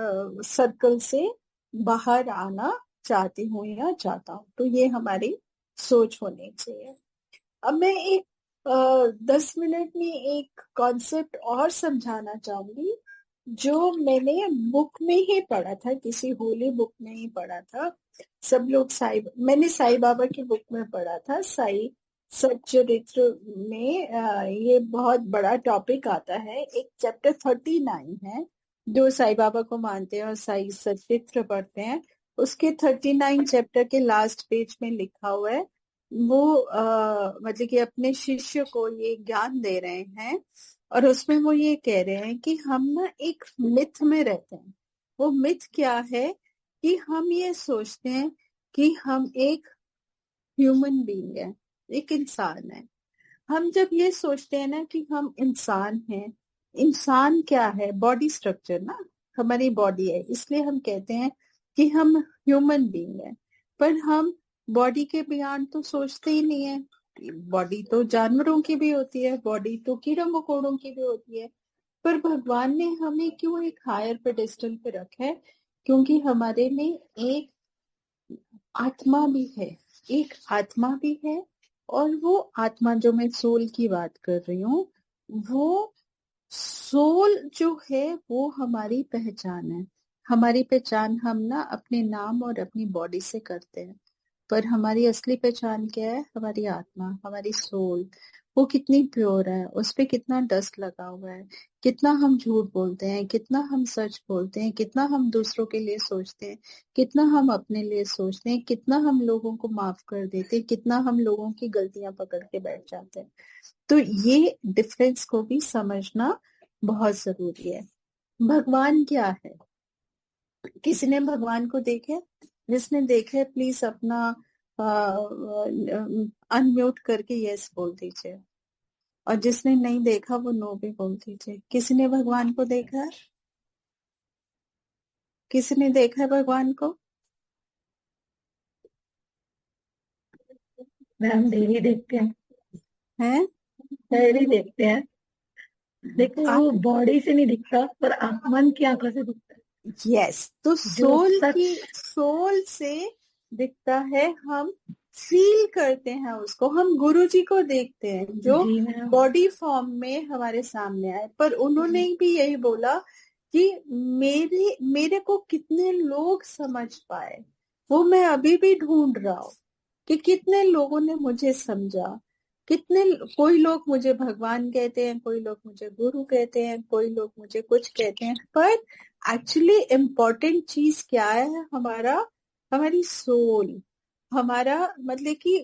Speaker 1: सर्कल से बाहर आना चाहती हूँ या चाहता हूँ, तो ये हमारी सोच होनी चाहिए। अब मैं एक आ, दस मिनट में एक कॉन्सेप्ट और समझाना चाहूंगी जो मैंने बुक में ही पढ़ा था, किसी होली बुक में ही पढ़ा था। सब लोग साई मैंने साई बाबा की बुक में पढ़ा था, साई सच्चरित्र में। आ, ये बहुत बड़ा टॉपिक आता है, एक चैप्टर थर्टी नाइन है। जो साई बाबा को मानते हैं और साई सच्चरित्र पढ़ते हैं, उसके थर्टी नाइन चैप्टर के लास्ट पेज में लिखा हुआ है। वो मतलब कि अपने शिष्य को ये ज्ञान दे रहे हैं, और उसमें वो ये कह रहे हैं कि हम ना एक मिथ में रहते हैं। वो मिथ क्या है कि हम ये सोचते हैं कि हम एक ह्यूमन बीइंग है, एक इंसान है। हम जब ये सोचते हैं ना कि हम इंसान हैं, इंसान क्या है, बॉडी स्ट्रक्चर ना, हमारी बॉडी है, इसलिए हम कहते हैं कि हम ह्यूमन बीइंग है। पर हम बॉडी के बियॉन्ड तो सोचते ही नहीं है। बॉडी तो जानवरों की भी होती है, बॉडी तो कीड़ों मकोड़ों की भी होती है, पर भगवान ने हमें क्यों एक हायर पेडेस्टल पे रखा है? क्योंकि हमारे में एक आत्मा भी है, एक आत्मा भी है, और वो आत्मा, जो मैं सोल की बात कर रही हूँ, वो सोल जो है वो हमारी पहचान है। हमारी पहचान हम ना अपने नाम और अपनी बॉडी से करते हैं, पर हमारी असली पहचान क्या है? हमारी आत्मा, हमारी सोल, वो कितनी प्योर है, उस पे कितना डस्ट लगा हुआ है, कितना हम झूठ बोलते हैं, कितना हम सच बोलते हैं, कितना हम दूसरों के लिए सोचते हैं, कितना हम अपने लिए सोचते हैं, कितना हम लोगों को माफ कर देते हैं, कितना हम लोगों की गलतियां पकड़ के बैठ जाते हैं। तो ये डिफरेंस को भी समझना बहुत जरूरी है। भगवान क्या है? किसी ने भगवान को देखा? जिसने देखा प्लीज अपना अनम्यूट करके यस बोल दीजिए, और जिसने नहीं देखा वो नो भी बोल दीजिए। किसी ने भगवान को देखा? किसी ने देखा है भगवान को?
Speaker 3: मैम डेली देखते हैं,
Speaker 1: हैं?
Speaker 3: डेली देखते हैं। देखो वो बॉडी से नहीं दिखता, पर आप मन की आंखों से दिखता है।
Speaker 1: यस, तो
Speaker 3: जो
Speaker 1: सोल
Speaker 3: सच
Speaker 1: की सोल से दिखता है, हम फील करते हैं उसको। हम गुरु जी को देखते हैं जो
Speaker 3: जी मैम,
Speaker 1: बॉडी फॉर्म में हमारे सामने आए, पर उन्होंने भी यही बोला कि मेरे मेरे को कितने लोग समझ पाए, वो मैं अभी भी ढूंढ रहा हूँ कि कितने लोगों ने मुझे समझा। कितने, कोई लोग मुझे भगवान कहते हैं, कोई लोग मुझे गुरु कहते हैं, कोई लोग मुझे कुछ कहते हैं, पर एक्चुअली इम्पोर्टेंट चीज क्या है? हमारा हमारी सोल, हमारा मतलब कि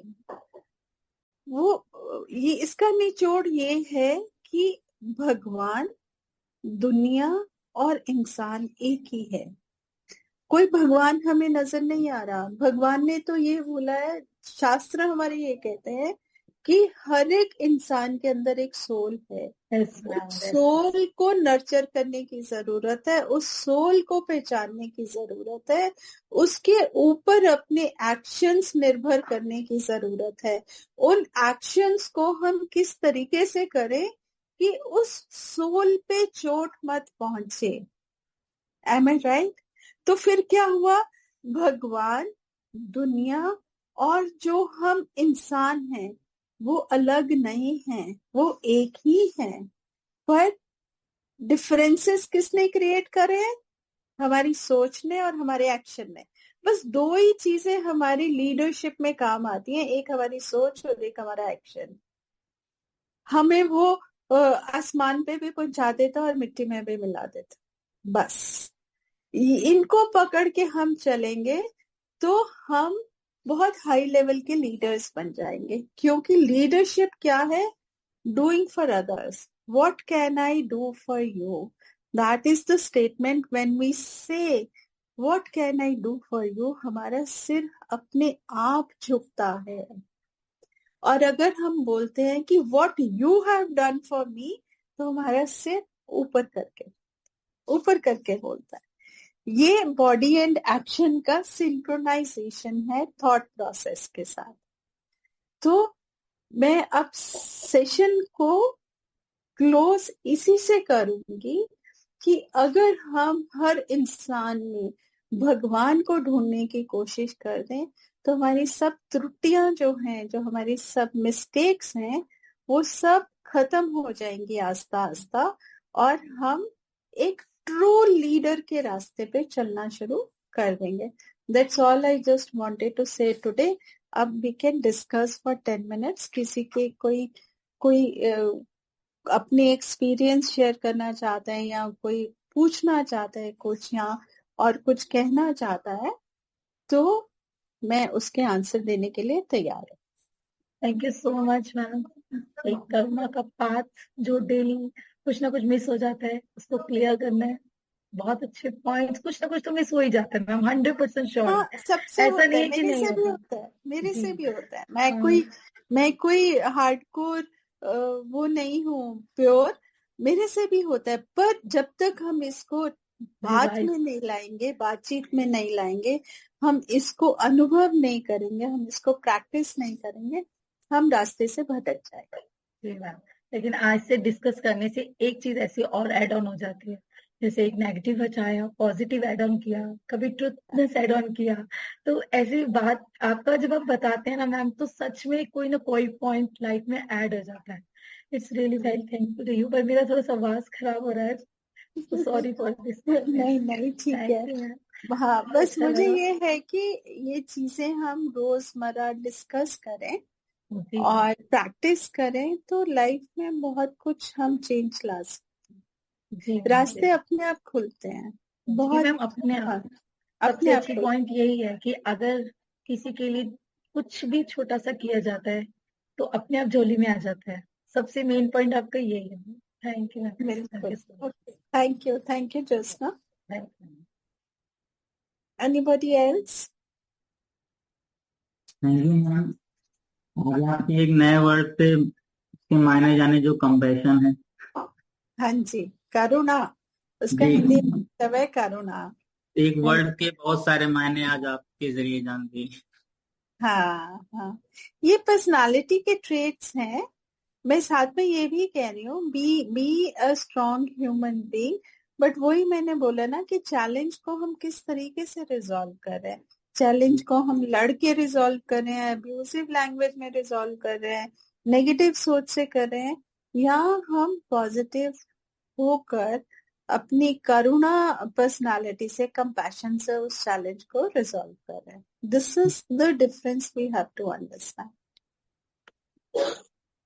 Speaker 1: वो ये इसका निचोड़ ये है कि भगवान, दुनिया और इंसान एक ही है। कोई भगवान हमें नजर नहीं आ रहा। भगवान ने तो ये बोला है, शास्त्र हमारे ये कहते हैं कि हर एक इंसान के अंदर एक सोल है।
Speaker 3: Yes, ma'am,
Speaker 1: उस
Speaker 3: yes.
Speaker 1: सोल को नर्चर करने की जरूरत है, उस सोल को पहचानने की जरूरत है, उसके ऊपर अपने एक्शंस निर्भर करने की जरूरत है। उन एक्शंस को हम किस तरीके से करें कि उस सोल पे चोट मत पहुंचे। एम आई राइट? तो फिर क्या हुआ? भगवान, दुनिया और जो हम इंसान हैं वो अलग नहीं हैं, वो एक ही हैं। पर डिफरेंसेस किसने क्रिएट करे हैं? हमारी सोच ने और हमारे एक्शन ने। बस दो ही चीजें हमारी लीडरशिप में काम आती हैं, एक हमारी सोच और एक हमारा एक्शन। हमें वो अ, आसमान पे भी पहुंचा देता और मिट्टी में भी मिला देता। बस इनको पकड़ के हम चलेंगे तो हम बहुत हाई लेवल के लीडर्स बन जाएंगे। क्योंकि लीडरशिप क्या है? Doing for others. What can I do for you? That is the statement. When we से what can I do for you, हमारा सिर अपने आप झुकता है। और अगर हम बोलते हैं कि what you have done for me, तो हमारा सिर ऊपर करके ऊपर करके बोलता है। ये बॉडी एंड एक्शन का सिंक्रोनाइजेशन है थॉट प्रोसेस के साथ। तो मैं अब सेशन को क्लोज इसी से करूंगी कि अगर हम हर इंसान में भगवान को ढूंढने की कोशिश कर दें तो हमारी सब त्रुटियां जो हैं, जो हमारी सब मिस्टेक्स हैं, वो सब खत्म हो जाएंगी आस्ता आस्ता, और हम एक ट्रू लीडर के रास्ते पे चलना शुरू कर देंगे। That's all I just wanted to से टुडे। अब we can discuss for ten minutes. किसी के कोई कोई uh, अपने एक्सपीरियंस शेयर करना चाहता है या कोई पूछना चाहता है कुछ या और कुछ कहना चाहता है, तो मैं उसके आंसर देने के लिए तैयार हूँ।
Speaker 3: Thank you so much ma'am. एक करुणा का पाथ जो डेली कुछ ना कुछ मिस हो जाता है उसको क्लियर करना है। बहुत अच्छे पॉइंट्स, कुछ ना कुछ तो मिस हो ही जाता है मैम, हंड्रेड परसेंट श्योर।
Speaker 1: हाँ, सबसे
Speaker 3: ऐसा
Speaker 1: होता
Speaker 3: नहीं
Speaker 1: है,
Speaker 3: है कि
Speaker 1: मेरे
Speaker 3: नहीं
Speaker 1: से भी
Speaker 3: होता।
Speaker 1: होता है, मेरे
Speaker 3: जी
Speaker 1: से भी होता है। मैं
Speaker 3: हाँ,
Speaker 1: कोई मैं कोई हार्डकोर वो नहीं हूँ, प्योर। मेरे से भी होता है, पर जब तक हम इसको बात
Speaker 3: रिवाइज
Speaker 1: में नहीं लाएंगे, बातचीत में नहीं लाएंगे, हम इसको अनुभव नहीं करेंगे, हम इसको प्रैक्टिस नहीं करेंगे, हम रास्ते से भटक जाएंगे।
Speaker 3: जी मैम। लेकिन आज से डिस्कस करने से एक चीज ऐसी और ऐड ऑन हो जाती है, जैसे एक नेगेटिव बचाया, पॉजिटिव ऐड ऑन किया, कभी ट्रुथनेस ऐड ऑन किया। तो ऐसी बात आपका जब आप बताते हैं ना मैम, तो सच में कोई ना कोई पॉइंट लाइफ में ऐड हो जाता है। It's really very thankful to you. पर मेरा थोड़ा सा आवाज खराब हो रहा है, तो सॉरी फॉर दिस।
Speaker 1: नहीं नहीं, ठीक है।
Speaker 3: Thank you ma'am.
Speaker 1: हाँ, बस
Speaker 3: अच्छा
Speaker 1: मुझे
Speaker 3: लगा
Speaker 1: ये है कि ये चीजें हम रोजमर्रा डिस्कस करें
Speaker 3: जी
Speaker 1: और प्रैक्टिस करें तो लाइफ में बहुत कुछ हम चेंज ला सकते
Speaker 3: जी
Speaker 1: हैं।
Speaker 3: मैम,
Speaker 1: रास्ते
Speaker 3: जी
Speaker 1: अपने आप खुलते हैं।
Speaker 3: जी
Speaker 1: बहुत
Speaker 3: मैम। अपने आप
Speaker 1: हाँ,
Speaker 3: सबसे
Speaker 1: अपने आप
Speaker 3: अच्छी
Speaker 1: खुलते
Speaker 3: पॉइंट यही है कि अगर किसी के लिए कुछ भी छोटा सा किया जाता है तो अपने आप झोली में आ जाता है। सबसे मेन पॉइंट आपका यही है। Thank you ma'am.
Speaker 1: हैं।
Speaker 3: थैंक
Speaker 1: बिल्कुल।
Speaker 3: You so
Speaker 1: okay, thank you, thank you Jyotsna.
Speaker 3: Much.
Speaker 1: Anybody else?
Speaker 2: Thank you ma'am. आज आपके एक नए वर्ड पे के मायने जाने जो कंपैशन है।
Speaker 1: हाँ जी, करुणा, उसका
Speaker 2: जी,
Speaker 1: हिंदी मतलब है करुणा।
Speaker 2: एक वर्ड के बहुत सारे मायने आज आपके जरिए जान दिए।
Speaker 1: हाँ हाँ, ये पर्सनालिटी के ट्रेट्स हैं। मैं साथ में ये भी कह रही हूँ, B be a strong human being. But वही मैंने बोला ना कि चैलेंज को हम किस तरीके से रिजॉल्व कर रहे हैं। चैलेंज को हम लड़ के रिजॉल्व कर रहे हैं, अब्यूसिव लैंग्वेज में रिजॉल्व कर रहे हैं, नेगेटिव सोच से कर रहे हैं, या हम पॉजिटिव होकर अपनी करुणा पर्सनालिटी से, कंपैशन से उस चैलेंज को रिजॉल्व कर रहे हैं। This is the difference we have to understand.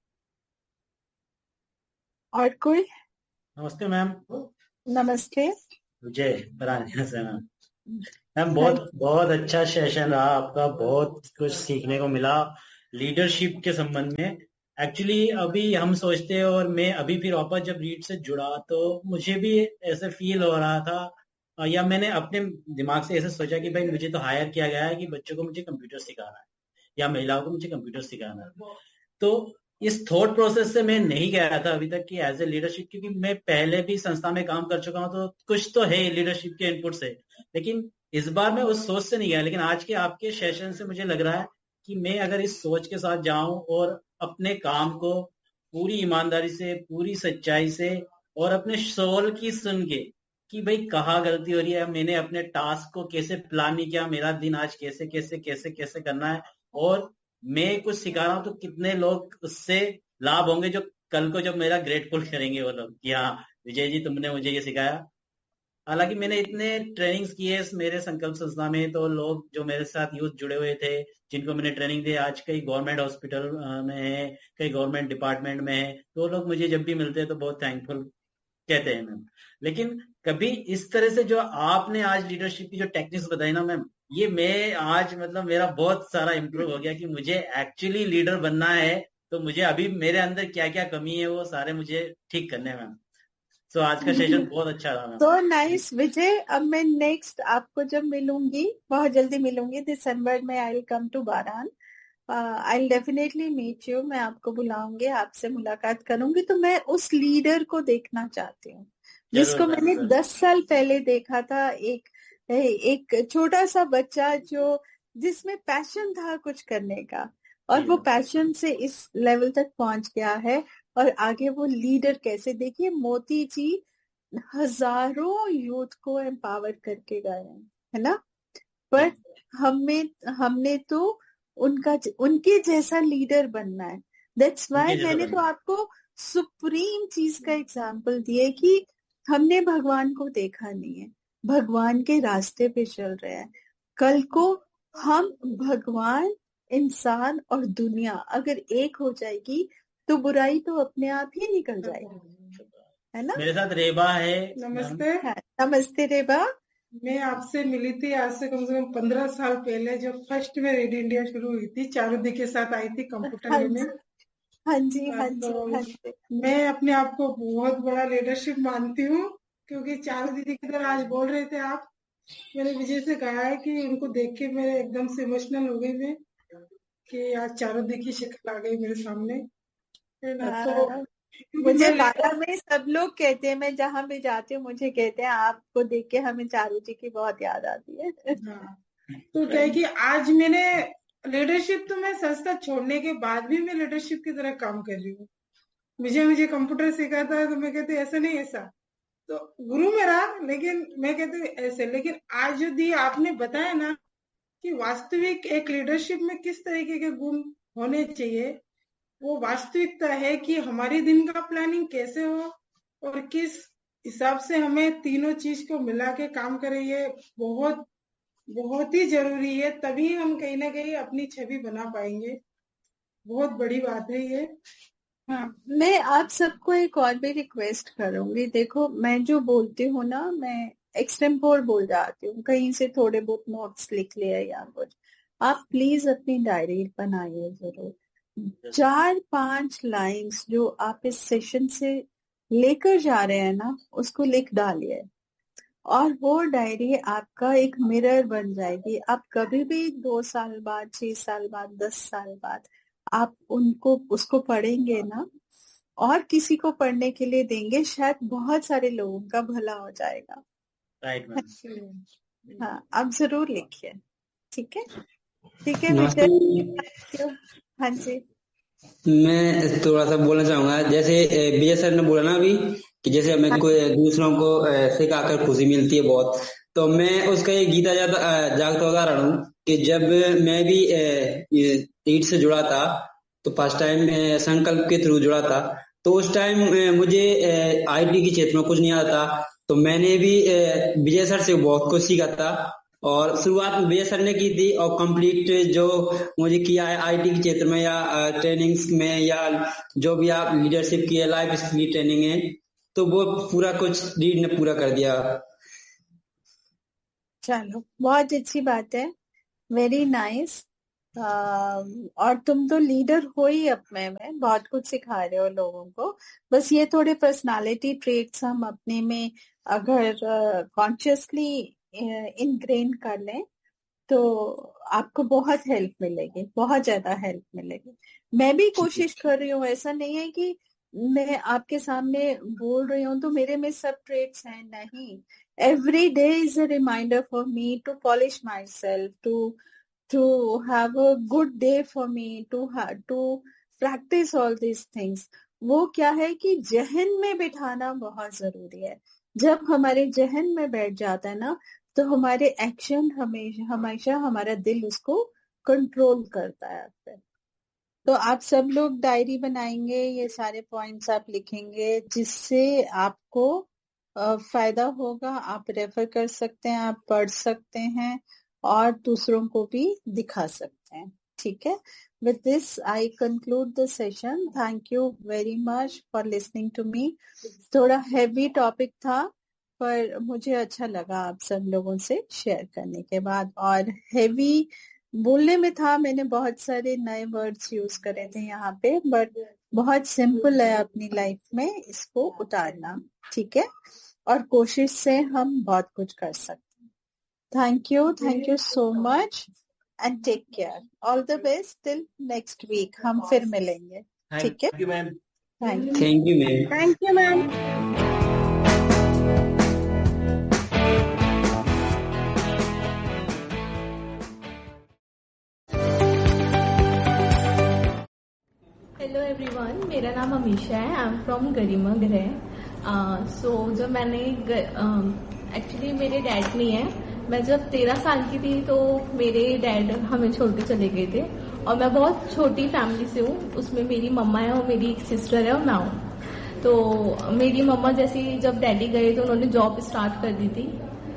Speaker 1: और कोई?
Speaker 2: नमस्ते मैम।
Speaker 1: नमस्ते।
Speaker 2: विजय परानिया से मैम। मैम बहुत बहुत अच्छा सेशन रहा आपका, बहुत कुछ सीखने को मिला लीडरशिप के संबंध में। एक्चुअली अभी हम सोचते हैं, और मैं अभी फिर वापस जब रीड से जुड़ा तो मुझे भी ऐसे फील हो रहा था, अ, या मैंने अपने दिमाग से ऐसे सोचा कि भाई मुझे तो हायर किया गया है कि बच्चों को मुझे कंप्यूटर सिखाना है या महिलाओं को मुझे कंप्यूटर सिखाना है। तो इस थॉट प्रोसेस से मैं नहीं गया था अभी तक कि एज ए लीडरशिप, क्योंकि मैं पहले भी संस्था में काम कर चुका हूं, तो कुछ तो है लीडरशिप के इनपुट से। लेकिन इस बार मैं उस सोच से नहीं गया, लेकिन आज के आपके सेशन से मुझे लग रहा है कि मैं अगर इस सोच के साथ जाऊं और अपने काम को पूरी ईमानदारी से, पूरी सच्चाई से और अपने सोल की सुन के कि भाई कहाँ गलती हो रही है, मैंने अपने टास्क को कैसे प्लान नहीं किया, मेरा दिन आज कैसे कैसे कैसे कैसे करना है, और मैं कुछ सिखा रहा हूँ तो कितने लोग उससे लाभ होंगे जो कल को जब मेरा ग्रेटफुल करेंगे वो लोग कि हाँ विजय जी तुमने मुझे ये सिखाया। हालांकि मैंने इतने ट्रेनिंग्स किए इस मेरे संकल्प संस्था में, तो लोग जो मेरे साथ यूथ जुड़े हुए थे जिनको मैंने ट्रेनिंग दी, आज कई गवर्नमेंट हॉस्पिटल में है, कई गवर्नमेंट डिपार्टमेंट में है, तो लोग मुझे जब भी मिलते हैं तो बहुत थैंकफुल कहते हैं मैम। लेकिन कभी इस तरह से जो आपने आज लीडरशिप की जो टेक्निक्स बताई ना मैम, ये मैं आज मतलब मेरा बहुत सारा इम्प्रूव हो गया कि मुझे एक्चुअली लीडर बनना है, तो मुझे अभी मेरे अंदर क्या क्या कमी है वो सारे मुझे ठीक करने हैं मैम। सो आज का सेशन बहुत अच्छा रहा मैम।
Speaker 1: तो नाइस विजय। अब मैं नेक्स्ट आपको जब मिलूंगी, बहुत जल्दी मिलूंगी, दिसंबर में I will come to बारान, I will definitely meet you. मैं आपको बुलाऊंगी, आपसे मुलाकात करूंगी। तो मैं उस लीडर को देखना चाहती हूँ जिसको
Speaker 2: जरूर
Speaker 1: मैंने
Speaker 2: मैम।
Speaker 1: दस साल पहले देखा था। एक एक छोटा सा बच्चा जो जिसमें पैशन था कुछ करने का, और
Speaker 2: जी
Speaker 1: वो
Speaker 2: मैम।
Speaker 1: पैशन से इस लेवल तक पहुंच गया है, और आगे वो लीडर कैसे। देखिए मोती जी हजारों यूथ को एम्पावर करके गए हैं, है ना। पर हमें हमने तो उनका उनके जैसा लीडर बनना है। दैट्स
Speaker 2: उनके
Speaker 1: वाई
Speaker 2: जैसा
Speaker 1: मैंने तो
Speaker 2: बनना।
Speaker 1: आपको सुप्रीम चीज का एग्जाम्पल दिया कि हमने भगवान को देखा नहीं है, भगवान के रास्ते पे चल रहे हैं। कल को हम, भगवान, इंसान और दुनिया अगर एक हो जाएगी तो बुराई तो अपने आप ही निकल जाएगी, है ना।
Speaker 2: मेरे साथ रेबा है।
Speaker 3: नमस्ते।
Speaker 1: हाँ, नमस्ते रेबा।
Speaker 3: मैं आपसे मिली थी आज से कम से कम पंद्रह साल पहले, जब फर्स्ट में रेड इंडिया शुरू हुई थी, चारुदी के साथ आई थी कंप्यूटर
Speaker 1: हाँ
Speaker 3: लेने।
Speaker 1: जी हाँ जी
Speaker 3: हाँ,
Speaker 1: हाँ जी
Speaker 3: तो
Speaker 1: हाँ जी।
Speaker 3: मैं अपने आप को बहुत बड़ा लीडरशिप मानती हूँ, क्योंकि चारू दीदी की तरह आज बोल रहे थे आप। मैंने विजय से कहा है कि उनको देख के मेरे एकदम से इमोशनल हो गई मैं, कि आज चारू दी की शक्ल आ गई मेरे सामने, है ना। तो
Speaker 1: हाँ,
Speaker 3: क्योंकि
Speaker 1: मुझे
Speaker 3: मैं
Speaker 1: बाला में सब लोग कहते हैं, मैं जहां भी जाती हूँ मुझे कहते हैं आपको देख के हमें चारू जी की बहुत याद आती है।
Speaker 3: हाँ, तो क्या है कि आज मैंने लीडरशिप, तो मैं संस्था छोड़ने के बाद भी मैं लीडरशिप की तरह काम कर रही हूँ। मुझे मुझे कंप्यूटर सिखाता है तो मैं कहती हूँ ऐसा नहीं ऐसा, तो गुरु मेरा, लेकिन मैं कहती हूँ ऐसे। लेकिन आज यदि आपने बताया ना कि वास्तविक एक लीडरशिप में किस तरीके के गुण होने चाहिए, वो वास्तविकता है कि हमारी दिन का प्लानिंग कैसे हो और किस हिसाब से हमें तीनों चीज को मिला के काम करें, ये बहुत बहुत ही जरूरी है। तभी हम कहीं ना कहीं अपनी छवि बना पाएंगे। बहुत बड़ी बात है ये।
Speaker 1: हाँ, मैं आप सबको एक और भी रिक्वेस्ट करूंगी। देखो मैं जो बोलती हूँ ना, मैं एक्सटेम्पोर बोल जाती हूँ, कहीं से थोड़े बहुत नोट्स लिख लिया या कुछ। आप प्लीज अपनी डायरी बनाइए जरूर। चार पांच लाइंस जो आप इस सेशन से लेकर जा रहे हैं ना, उसको लिख डालिए, और वो डायरी आपका एक मिरर बन जाएगी। आप कभी भी दो साल बाद, छह साल बाद, दस साल बाद आप उनको उसको पढ़ेंगे ना, और किसी को पढ़ने के लिए देंगे, शायद बहुत सारे लोगों का भला हो जाएगा।
Speaker 2: Right ma'am.
Speaker 1: हाँ, आप जरूर लिखिए। ठीक है, ठीक है
Speaker 4: नमस्ते।
Speaker 1: विजय। हाँ जी।
Speaker 4: मैं थोड़ा सा बोलना चाहूंगा, जैसे अ, विजय सर ने बोला ना अभी कि जैसे हमें कोई दूसरों को अ, सिखाकर खुशी मिलती है बहुत, तो मैं उसका एक गीता जाता अ, जागता उदाहरण हूँ कि जब मैं भी ईट से जुड़ा था, तो फर्स्ट टाइम संकल्प के थ्रू जुड़ा था, तो उस टाइम मुझे आईटी के क्षेत्र में कुछ नहीं आता था, तो मैंने भी अ, विजय सर से बहुत कुछ सीखा था। और शुरुआत में विजय सर ने की थी और कंप्लीट जो मुझे किया है आईटी के क्षेत्र में या ट्रेनिंग्स में या जो भी आप लीडरशिप की है, लाइफ स्किल की ट्रेनिंग है, तो वो पूरा कुछ रीड ने पूरा कर दिया।
Speaker 1: चलो बहुत अच्छी बात है, वेरी नाइस। और तुम तो लीडर हो ही अपने में, बहुत कुछ सिखा रहे हो लोगों को। बस ये थोड़े पर्सनालिटी ट्रेट्स हम अपने में अगर कॉन्शियसली इनग्रेन कर लें तो आपको बहुत हेल्प मिलेगी, बहुत ज्यादा हेल्प मिलेगी। मैं भी कोशिश कर रही हूँ, ऐसा नहीं है कि मैं आपके सामने बोल रही हूँ तो मेरे में सब ट्रेट्स हैं, नहीं। Every day is a reminder for me to polish my self, to to have a good day for me, to have to practice all these things। वो क्या है कि जहन में बिठाना बहुत जरूरी है। जब हमारे जहन में बैठ जाता है ना तो हमारे एक्शन हमेशा हमेशा हमारा दिल उसको कंट्रोल करता है। फिर तो आप सब लोग डायरी बनाएंगे, ये सारे पॉइंट्स आप लिखेंगे जिससे आपको फायदा होगा। आप रेफर कर सकते हैं, आप पढ़ सकते हैं और दूसरों को भी दिखा सकते हैं। ठीक है, with this I conclude the session. Thank you very much for listening to me. थोड़ा हैवी टॉपिक था पर मुझे अच्छा लगा आप सब लोगों से शेयर करने के बाद। और हैवी बोलने में था, मैंने बहुत सारे नए वर्ड्स यूज करे थे यहाँ पे, बट बहुत सिंपल है अपनी लाइफ में इसको उतारना। ठीक है, और कोशिश से हम बहुत कुछ कर सकते हैं। Thank you. Thank you so much and take care. All the best till next week. हम फिर मिलेंगे। ठीक है?
Speaker 2: Thank you, ma'am.
Speaker 1: Thank you.
Speaker 4: Thank you ma'am.
Speaker 1: Thank you, ma'am.
Speaker 5: Hello everyone, मेरा नाम अमीशा है। आई एम फ्रॉम गरिमा गृह। सो जब मैंने एक्चुअली uh, मेरे डैड नहीं है, मैं जब तेरह साल की थी तो मेरे डैड हमें छोड़ के चले गए थे और मैं बहुत छोटी फैमिली से हूँ। उसमें मेरी मम्मा है और मेरी एक सिस्टर है और मैं हूँ। तो मेरी मम्मा जैसे जब डैडी गए तो उन्होंने जॉब स्टार्ट कर दी थी।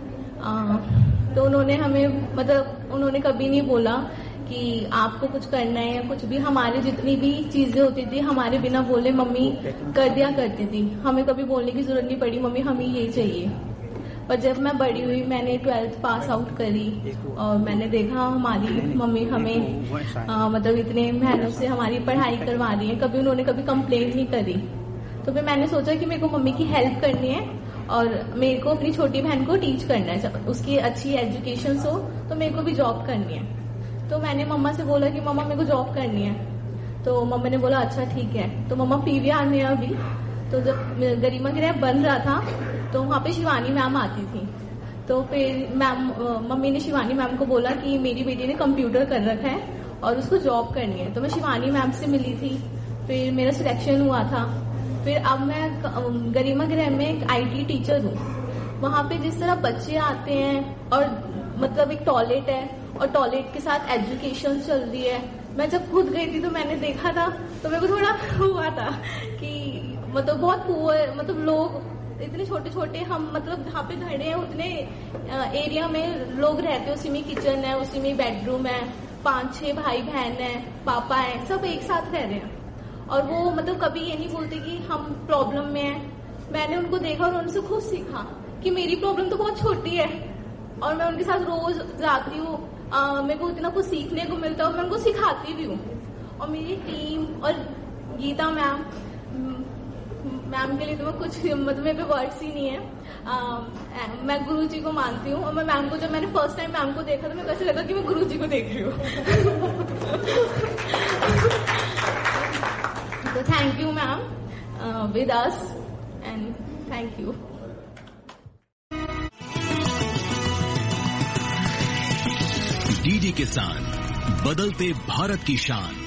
Speaker 5: आ, तो उन्होंने हमें मतलब उन्होंने कभी नहीं बोला कि आपको कुछ करना है या कुछ भी। हमारे जितनी भी चीजें होती थी हमारे बिना बोले मम्मी कर दिया करती थी। हमें कभी बोलने की जरूरत नहीं पड़ी मम्मी हमें यही चाहिए। पर जब मैं बड़ी हुई, मैंने ट्वेल्थ पास आउट करी और मैंने देखा हमारी मम्मी हमें आ, मतलब इतने मेहनत से हमारी पढ़ाई करवा रही है, कभी उन्होंने कभी कंप्लेंट नहीं करी। तो फिर मैंने सोचा कि मेरे को मम्मी की हेल्प करनी है और मेरे को अपनी छोटी बहन को टीच करना है, उसकी अच्छी एजुकेशन हो तो मेरे को भी जॉब करनी है। तो मैंने मम्मा से बोला कि मम्मा मेरे को जॉब करनी है। तो मम्मा ने बोला अच्छा ठीक है। तो मम्मा पीवीआर में अभी, तो जब गरिमा गृह बन रहा था तो वहाँ पे शिवानी मैम आती थी। तो फिर मैम मम्मी ने शिवानी मैम को बोला कि मेरी बेटी ने कंप्यूटर कर रखा है और उसको जॉब करनी है। तो मैं शिवानी मैम से मिली थी, फिर मेरा सिलेक्शन हुआ था। फिर अब मैं गरिमा गृह में एक आईटी टीचर हूँ। वहाँ पे जिस तरह बच्चे आते हैं और मतलब एक टॉयलेट है और टॉयलेट के साथ एजुकेशन चल रही है। मैं जब खुद गई थी तो मैंने देखा था तो मेरे को थोड़ा हुआ था कि मतलब बहुत पुअर, मतलब लोग इतने छोटे छोटे, हम मतलब जहाँ पे खड़े हैं उतने एरिया में लोग रहते हैं, उसी में किचन है, उसी में बेडरूम है, पांच छह भाई बहन है, पापा है, सब एक साथ रह रहे हैं। और वो मतलब कभी ये नहीं बोलते कि हम प्रॉब्लम में हैं। मैंने उनको देखा और उनसे खुद सीखा कि मेरी प्रॉब्लम तो बहुत छोटी है और मैं उनके साथ रोज जाती हूँ, मेरे को इतना कुछ सीखने को मिलता है और मैं उनको सिखाती भी हूँ। और मेरी टीम और गीता मैम मैम के लिए तो मैं कुछ मतलब मेरे पे वर्ड्स ही नहीं है। आ, मैं गुरु जी को मानती हूँ और मैं मैम को, जब मैंने फर्स्ट टाइम मैम को देखा तो मेरे को ऐसे लगा कि मैं गुरु जी को देख रही हूँ। तो thank you ma'am with us and thank you.
Speaker 6: DD किसान, बदलते भारत की शान।